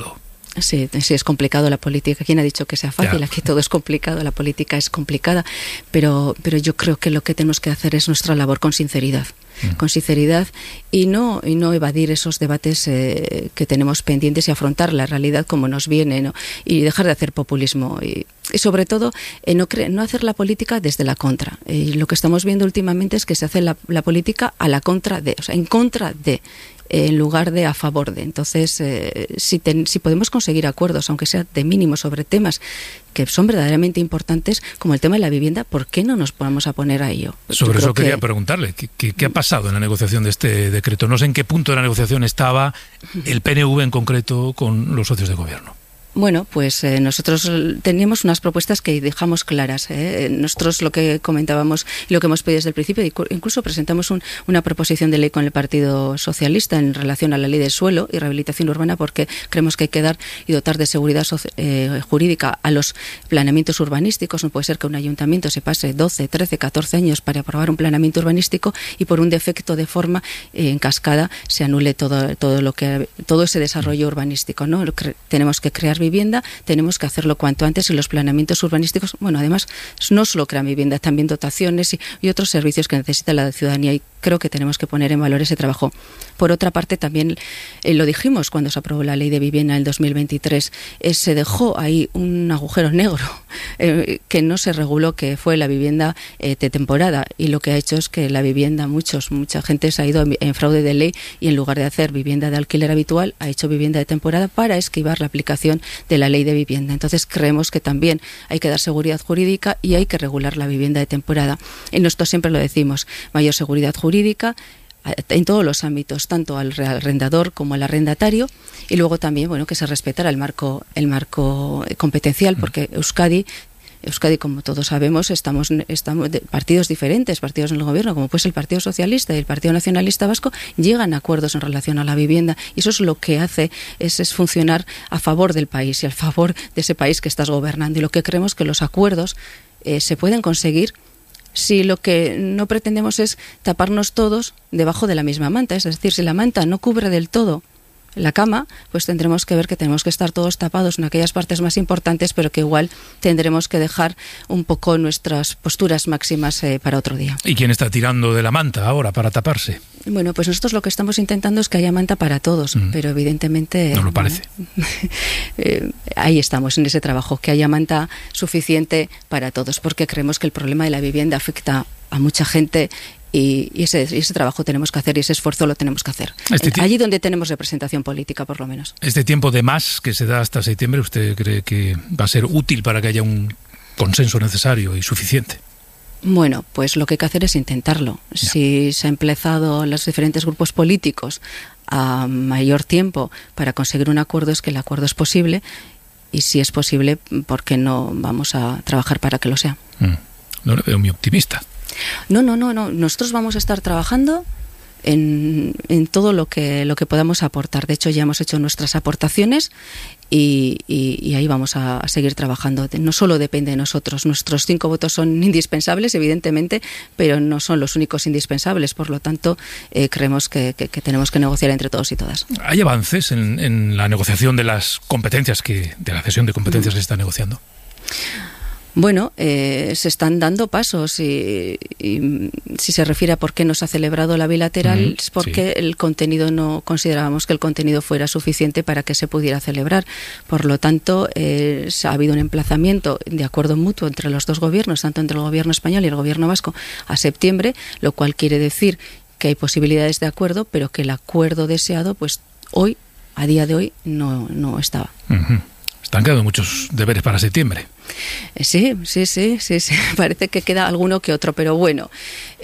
Sí, es complicado la política. ¿Quién ha dicho que sea fácil? Aquí todo es complicado, la política es complicada, pero yo creo que lo que tenemos que hacer es nuestra labor con sinceridad. Con sinceridad y no evadir esos debates que tenemos pendientes y afrontar la realidad como nos viene, ¿no? Y dejar de hacer populismo y sobre todo no hacer la política desde la contra. Lo que estamos viendo últimamente es que se hace la política a la contra de, o sea, en contra de, en lugar de a favor de. Entonces, si podemos conseguir acuerdos, aunque sea de mínimo, sobre temas que son verdaderamente importantes, como el tema de la vivienda, ¿por qué no nos ponemos a poner a ello? Sobre eso quería preguntarle, ¿qué ha pasado en la negociación de este decreto? No sé en qué punto de la negociación estaba el PNV en concreto con los socios de gobierno. Bueno, pues nosotros teníamos unas propuestas que dejamos claras. Nosotros lo que comentábamos y lo que hemos pedido desde el principio, incluso presentamos una proposición de ley con el Partido Socialista en relación a la ley del suelo y rehabilitación urbana, porque creemos que hay que dar y dotar de seguridad jurídica a los planeamientos urbanísticos. No puede ser que un ayuntamiento se pase 12, 13, 14 años para aprobar un planeamiento urbanístico y por un defecto de forma en cascada se anule todo ese desarrollo urbanístico, ¿no? Tenemos que crear vivienda, tenemos que hacerlo cuanto antes, y los planeamientos urbanísticos, bueno, además no solo crean vivienda, también dotaciones y otros servicios que necesita la ciudadanía, y creo que tenemos que poner en valor ese trabajo. Por otra parte, también lo dijimos cuando se aprobó la ley de vivienda en el 2023, se dejó ahí un agujero negro que no se reguló, que fue la vivienda de temporada, y lo que ha hecho es que la vivienda, mucha gente se ha ido en fraude de ley y en lugar de hacer vivienda de alquiler habitual, ha hecho vivienda de temporada para esquivar la aplicación de la ley de vivienda. Entonces creemos que también hay que dar seguridad jurídica y hay que regular la vivienda de temporada. En nosotros siempre lo decimos, mayor seguridad jurídica en todos los ámbitos, tanto al arrendador como al arrendatario, y luego también, bueno, que se respetara el marco competencial, porque Euskadi, como todos sabemos, estamos de partidos diferentes, partidos en el gobierno, como pues el Partido Socialista y el Partido Nacionalista Vasco, llegan a acuerdos en relación a la vivienda, y eso es lo que hace es funcionar a favor del país y a favor de ese país que estás gobernando. Y lo que creemos que los acuerdos se pueden conseguir si lo que no pretendemos es taparnos todos debajo de la misma manta. Es decir, si la manta no cubre del todo la cama, pues tendremos que ver que tenemos que estar todos tapados en aquellas partes más importantes, pero que igual tendremos que dejar un poco nuestras posturas máximas para otro día. ¿Y quién está tirando de la manta ahora para taparse? Bueno, pues nosotros lo que estamos intentando es que haya manta para todos, pero evidentemente... No lo parece. Ahí estamos, en ese trabajo, que haya manta suficiente para todos, porque creemos que el problema de la vivienda afecta a mucha gente. Y ese trabajo tenemos que hacer, y ese esfuerzo lo tenemos que hacer. Allí donde tenemos representación política, por lo menos. ¿Este tiempo de más que se da hasta septiembre, usted cree que va a ser útil para que haya un consenso necesario y suficiente? Bueno, pues lo que hay que hacer es intentarlo. Ya. Si se ha emplazado los diferentes grupos políticos a mayor tiempo para conseguir un acuerdo, es que el acuerdo es posible, y si es posible, ¿por qué no vamos a trabajar para que lo sea? No le veo muy optimista. No. Nosotros vamos a estar trabajando en todo lo que podamos aportar. De hecho, ya hemos hecho nuestras aportaciones y ahí vamos a seguir trabajando. No solo depende de nosotros. Nuestros 5 votos son indispensables, evidentemente, pero no son los únicos indispensables. Por lo tanto, creemos que tenemos que negociar entre todos y todas. ¿Hay avances en la negociación de las competencias, de la cesión de competencias que se está negociando? Bueno, se están dando pasos, y si se refiere a por qué no se ha celebrado la bilateral, es porque el contenido, no considerábamos que el contenido fuera suficiente para que se pudiera celebrar. Por lo tanto, ha habido un emplazamiento de acuerdo mutuo entre los dos gobiernos, tanto entre el gobierno español y el gobierno vasco, a septiembre, lo cual quiere decir que hay posibilidades de acuerdo, pero que el acuerdo deseado, pues hoy, a día de hoy, no estaba. Están quedando muchos deberes para septiembre. Sí. Parece que queda alguno que otro, pero bueno,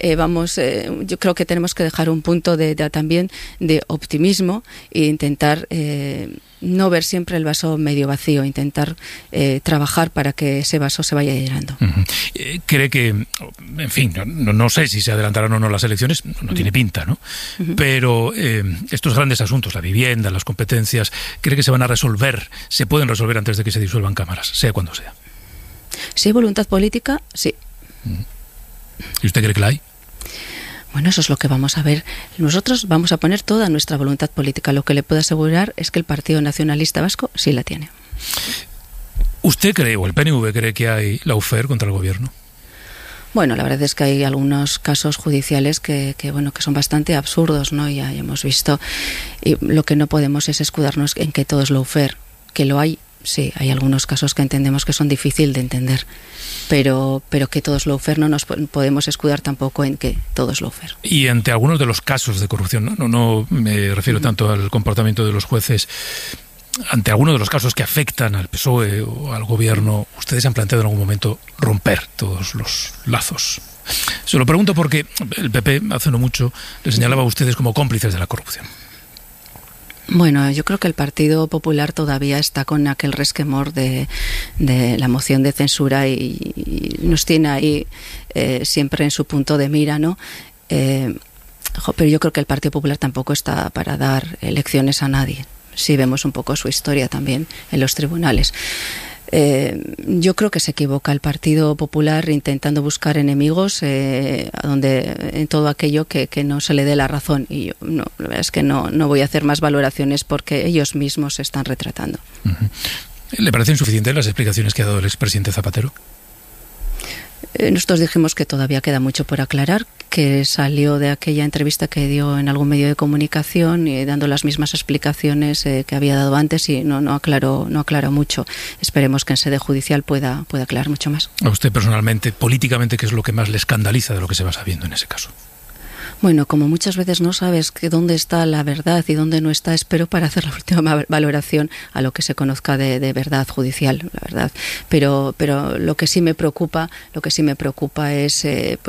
yo creo que tenemos que dejar un punto también de optimismo e intentar no ver siempre el vaso medio vacío, intentar trabajar para que ese vaso se vaya llenando. ¿Cree que, en fin, no sé si se adelantarán o no las elecciones, no tiene pinta, ¿no? Pero estos grandes asuntos, la vivienda, las competencias, ¿cree que se pueden resolver antes de que se disuelvan cámaras, sea cuando sea? Si hay voluntad política, sí. ¿Y usted cree que la hay? Bueno, eso es lo que vamos a ver. Nosotros vamos a poner toda nuestra voluntad política. Lo que le puedo asegurar es que el Partido Nacionalista Vasco sí la tiene. ¿Usted cree, o el PNV cree, que hay lawfare contra el gobierno? Bueno, la verdad es que hay algunos casos judiciales que son bastante absurdos, ¿no? Ya hemos visto. Y lo que no podemos es escudarnos en que todo es lawfare. Que lo hay, sí, hay algunos casos que entendemos que son difíciles de entender. Pero que todo es lawfare, no nos podemos escudar tampoco en que todo es lawfare. Y ante algunos de los casos de corrupción, no me refiero tanto al comportamiento de los jueces, ante algunos de los casos que afectan al PSOE o al gobierno, ¿ustedes han planteado en algún momento romper todos los lazos? Se lo pregunto porque el PP hace no mucho le señalaba a ustedes como cómplices de la corrupción. Bueno, yo creo que el Partido Popular todavía está con aquel resquemor de la moción de censura y nos tiene ahí siempre en su punto de mira, ¿no? Pero yo creo que el Partido Popular tampoco está para dar lecciones a nadie. Si vemos un poco su historia también en los tribunales. Yo creo que se equivoca el Partido Popular intentando buscar enemigos en todo aquello que no se le dé la razón, y yo la verdad es que no voy a hacer más valoraciones porque ellos mismos se están retratando. ¿Le parecen suficientes las explicaciones que ha dado el expresidente Zapatero? Nosotros dijimos que todavía queda mucho por aclarar, que salió de aquella entrevista que dio en algún medio de comunicación y dando las mismas explicaciones que había dado antes, y no aclaró mucho. Esperemos que en sede judicial pueda aclarar mucho más. A usted personalmente, políticamente, ¿qué es lo que más le escandaliza de lo que se va sabiendo en ese caso? Bueno, como muchas veces no sabes que dónde está la verdad y dónde no está, espero para hacer la última valoración a lo que se conozca de verdad judicial, la verdad. Pero lo que sí me preocupa es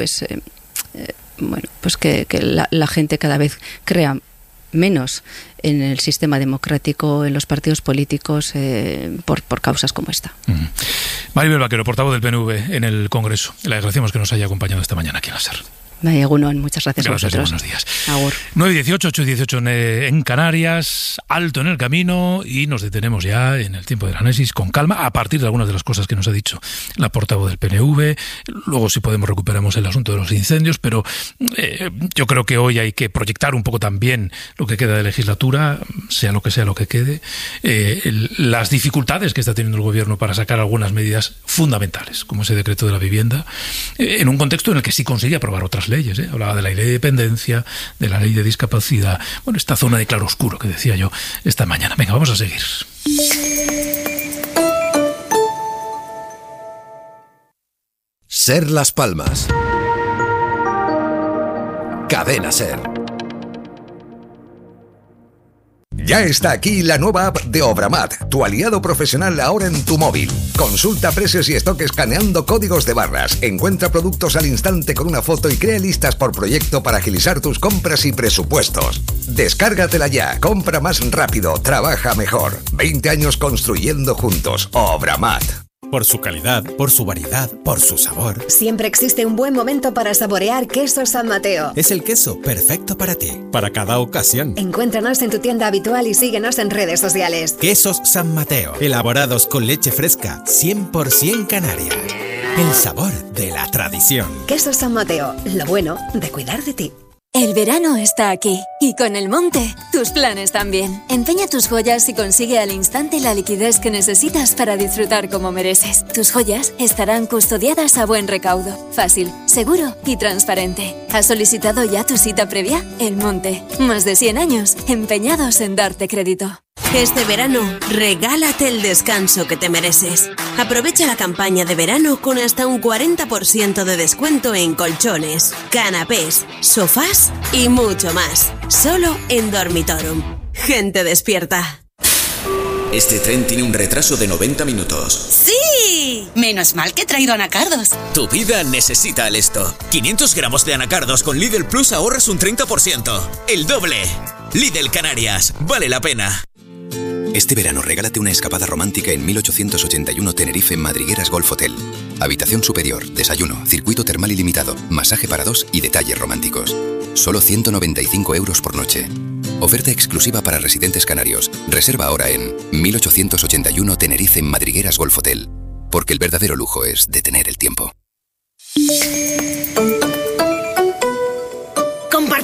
que la gente cada vez crea menos en el sistema democrático, en los partidos políticos, por causas como esta. Maribel Vaquero, portavoz del PNV en el Congreso. Le agradecemos que nos haya acompañado esta mañana aquí en la SER. Muchas gracias a vosotros. Buenos días. Agur. 9:18, 8:18 en Canarias, alto en el camino, y nos detenemos ya en el tiempo del análisis con calma a partir de algunas de las cosas que nos ha dicho la portavoz del PNV. Luego, si podemos, recuperamos el asunto de los incendios, pero yo creo que hoy hay que proyectar un poco también lo que queda de legislatura, sea lo que quede, las dificultades que está teniendo el gobierno para sacar algunas medidas fundamentales, como ese decreto de la vivienda, en un contexto en el que sí consigue aprobar otras leyes, hablaba de la ley de dependencia, de la ley de discapacidad, esta zona de claroscuro que decía yo esta mañana. Venga, vamos a seguir. SER Las Palmas. Cadena SER. Ya está aquí la nueva app de Obramat, tu aliado profesional ahora en tu móvil. Consulta precios y stock escaneando códigos de barras. Encuentra productos al instante con una foto y crea listas por proyecto para agilizar tus compras y presupuestos. Descárgatela ya, compra más rápido, trabaja mejor. 20 años construyendo juntos. Obramat. Por su calidad, por su variedad, por su sabor. Siempre existe un buen momento para saborear Quesos San Mateo. Es el queso perfecto para ti, para cada ocasión. Encuéntranos en tu tienda habitual y síguenos en redes sociales. Quesos San Mateo, elaborados con leche fresca, 100% canaria. El sabor de la tradición. Quesos San Mateo, lo bueno de cuidar de ti. El verano está aquí, y con el Monte, tus planes también. Empeña tus joyas y consigue al instante la liquidez que necesitas para disfrutar como mereces. Tus joyas estarán custodiadas a buen recaudo, fácil, seguro y transparente. ¿Has solicitado ya tu cita previa? El Monte, más de 100 años empeñados en darte crédito. Este verano, regálate el descanso que te mereces. Aprovecha la campaña de verano con hasta un 40% de descuento en colchones, canapés, sofás y mucho más. Solo en Dormitorum. Gente despierta. Este tren tiene un retraso de 90 minutos. ¡Sí! Menos mal que he traído anacardos. Tu vida necesita el esto. 500 gramos de anacardos con Lidl Plus ahorras un 30%. ¡El doble! Lidl Canarias. Vale la pena. Este verano regálate una escapada romántica en 1881 Tenerife en Madrigueras Golf Hotel. Habitación superior, desayuno, circuito termal ilimitado, masaje para dos y detalles románticos. Solo 195 € por noche. Oferta exclusiva para residentes canarios. Reserva ahora en 1881 Tenerife en Madrigueras Golf Hotel. Porque el verdadero lujo es detener el tiempo.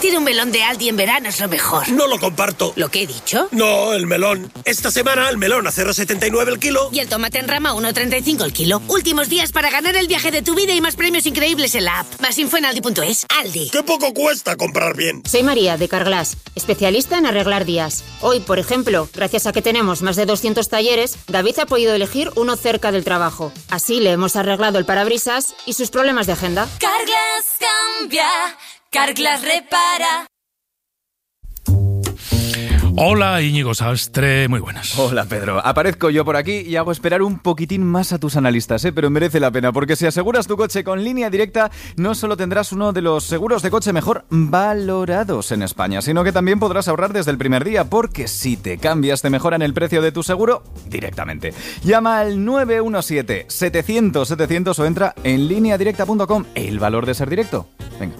Compartir un melón de Aldi en verano es lo mejor. No lo comparto. ¿Lo que he dicho? No, el melón. Esta semana el melón a 0,79 el kilo. Y el tomate en rama a 1,35 el kilo. Últimos días para ganar el viaje de tu vida y más premios increíbles en la app. Más info en aldi.es. Aldi. ¡Qué poco cuesta comprar bien! Soy María, de Carglass, especialista en arreglar días. Hoy, por ejemplo, gracias a que tenemos más de 200 talleres, David ha podido elegir uno cerca del trabajo. Así le hemos arreglado el parabrisas y sus problemas de agenda. Carglass cambia, Carglass repara. Hola, Íñigo Sastre, muy buenas. Hola, Pedro. Aparezco yo por aquí y hago esperar un poquitín más a tus analistas, pero merece la pena, porque si aseguras tu coche con Línea Directa, no solo tendrás uno de los seguros de coche mejor valorados en España, sino que también podrás ahorrar desde el primer día, porque si te cambias te mejoran el precio de tu seguro directamente. Llama al 917-700-700 o entra en lineadirecta.com. El valor de ser directo. Venga.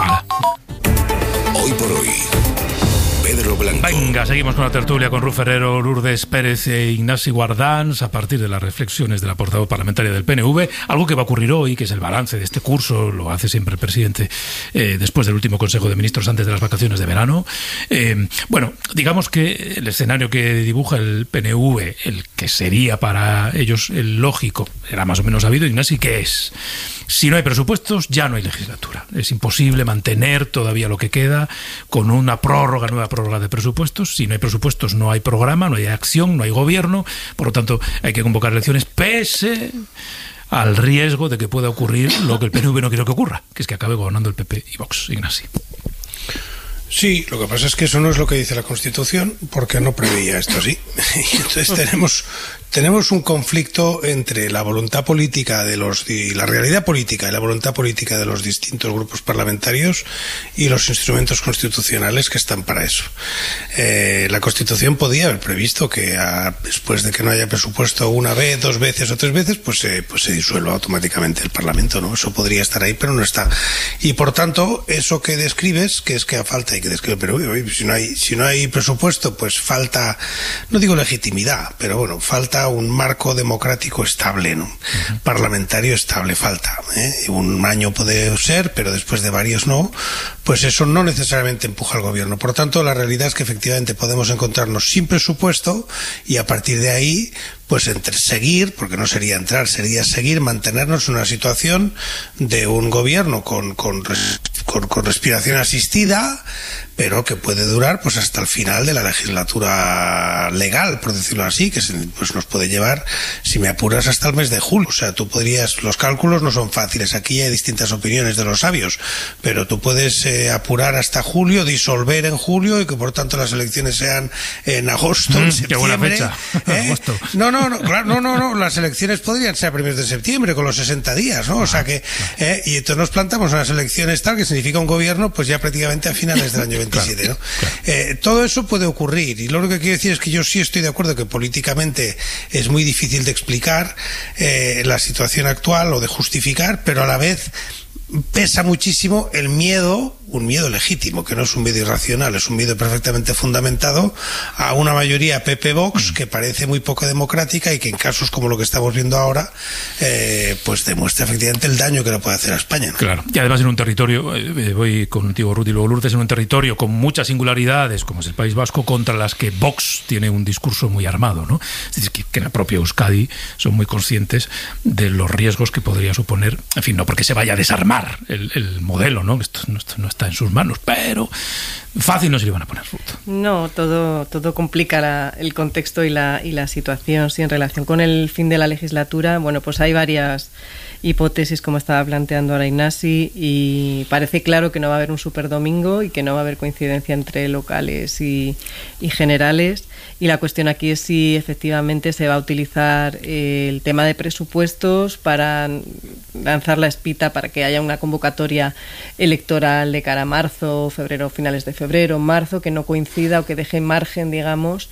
Hoy por hoy, Pedro Blanco. Venga, seguimos con la tertulia con Ruf Ferrero, Lourdes Pérez e Ignasi Guardans a partir de las reflexiones de la portavoz parlamentaria del PNV. Algo que va a ocurrir hoy, que es el balance de este curso, lo hace siempre el presidente después del último Consejo de Ministros antes de las vacaciones de verano. Bueno, digamos que el escenario que dibuja el PNV, el que sería para ellos el lógico, era más o menos sabido, Ignasi, ¿qué es? Si no hay presupuestos, ya no hay legislatura. Es imposible mantener todavía lo que queda con una nueva prórroga de presupuestos. Si no hay presupuestos, no hay programa, no hay acción, no hay gobierno. Por lo tanto, hay que convocar elecciones pese al riesgo de que pueda ocurrir lo que el PNV no quiere que ocurra, que es que acabe gobernando el PP y Vox. Ignasi. Sí, lo que pasa es que eso no es lo que dice la Constitución, porque no preveía esto así. Y entonces tenemos un conflicto entre la voluntad política y la realidad política y la voluntad política de los distintos grupos parlamentarios y los instrumentos constitucionales que están para eso. La Constitución podía haber previsto que después de que no haya presupuesto una vez, 2 veces o 3 veces, pues se disuelva automáticamente el Parlamento, ¿no? Eso podría estar ahí, pero no está. Y por tanto, eso que describes, que es que a falta pero si no hay presupuesto, pues falta, no digo legitimidad, pero bueno, falta un marco democrático estable, ¿no? Parlamentario estable falta, ¿eh? Un año puede ser, pero después de varios no, pues eso no necesariamente empuja al gobierno. Por tanto, la realidad es que efectivamente podemos encontrarnos sin presupuesto y a partir de ahí, pues seguir, porque no sería entrar, sería seguir, mantenernos en una situación de un gobierno con respiración asistida, pero que puede durar pues hasta el final de la legislatura legal, por decirlo así, que pues nos puede llevar, si me apuras, hasta el mes de julio. O sea, tú podrías, los cálculos no son fáciles, aquí hay distintas opiniones de los sabios, pero tú puedes apurar hasta julio, disolver en julio y que por tanto las elecciones sean en agosto, en septiembre. Qué buena fecha. Agosto. No, las elecciones podrían ser a primeros de septiembre con los 60 días, ¿no? O sea que, y entonces nos plantamos unas elecciones tal que significa un gobierno pues ya prácticamente a finales del año 27, ¿no? Todo eso puede ocurrir y lo que quiero decir es que yo sí estoy de acuerdo que políticamente es muy difícil de explicar la situación actual o de justificar, pero a la vez pesa muchísimo el miedo, un miedo legítimo, que no es un miedo irracional, es un miedo perfectamente fundamentado a una mayoría PP-Vox que parece muy poco democrática y que en casos como lo que estamos viendo ahora pues demuestra efectivamente el daño que le puede hacer a España, ¿no? Claro, y además en un territorio, voy contigo Ruth y luego Lourdes, en un territorio con muchas singularidades como es el País Vasco, contra las que Vox tiene un discurso muy armado, ¿no? Es decir, que en la propia Euskadi son muy conscientes de los riesgos que podría suponer, en fin, no porque se vaya a desarmar el modelo, ¿no? Esto no está en sus manos, pero fácil no se le van a poner, Ruth. No, todo complica el contexto y la situación. Sí, en relación con el fin de la legislatura, bueno, pues hay varias hipótesis, como estaba planteando ahora Ignasi, y parece claro que no va a haber un superdomingo y que no va a haber coincidencia entre locales y generales. Y la cuestión aquí es si efectivamente se va a utilizar el tema de presupuestos para lanzar la espita para que haya una convocatoria electoral de cara a marzo, febrero, finales de febrero, marzo, que no coincida o que deje margen, digamos,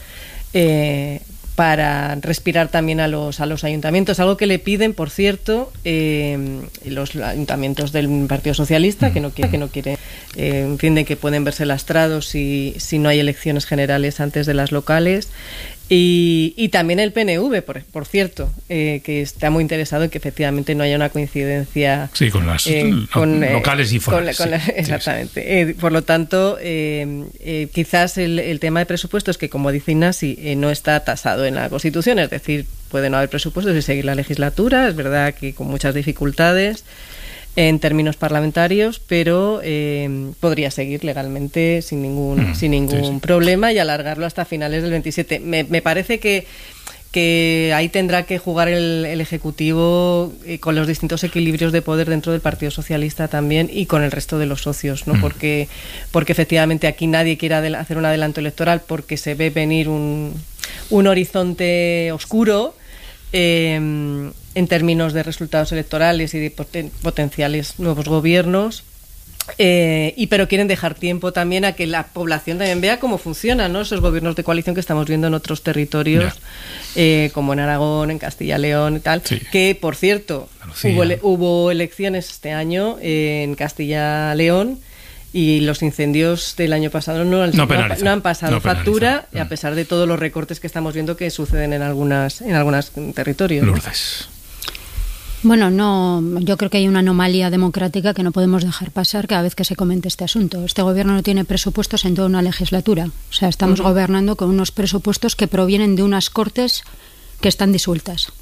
para respirar también a los ayuntamientos, algo que le piden, por cierto, los ayuntamientos del Partido Socialista, que no quiere, entienden que pueden verse lastrados si no hay elecciones generales antes de las locales. Y también el PNV, por cierto, que está muy interesado en que efectivamente no haya una coincidencia con las locales y forales. Exactamente. Por lo tanto, quizás el tema de presupuestos, que como dice Ignasi, no está tasado en la Constitución, es decir, puede no haber presupuestos y seguir la legislatura, es verdad que con muchas dificultades en términos parlamentarios, pero podría seguir legalmente sin ningún problema y alargarlo hasta finales del 27. Me parece que ahí tendrá que jugar el Ejecutivo con los distintos equilibrios de poder dentro del Partido Socialista también y con el resto de los socios, ¿no? Porque efectivamente aquí nadie quiere hacer un adelanto electoral porque se ve venir un horizonte oscuro en términos de resultados electorales y de potenciales nuevos gobiernos, pero quieren dejar tiempo también a que la población también vea cómo funcionan, ¿no?, esos gobiernos de coalición que estamos viendo en otros territorios, como en Aragón, en Castilla y León y tal, que por cierto hubo elecciones este año en Castilla y León y los incendios del año pasado no han pasado factura, a pesar de todos los recortes que estamos viendo que suceden en algunos territorios. Lourdes. Bueno, yo creo que hay una anomalía democrática que no podemos dejar pasar cada vez que se comente este asunto. Este gobierno no tiene presupuestos en toda una legislatura. O sea, estamos gobernando con unos presupuestos que provienen de unas Cortes que están disueltas.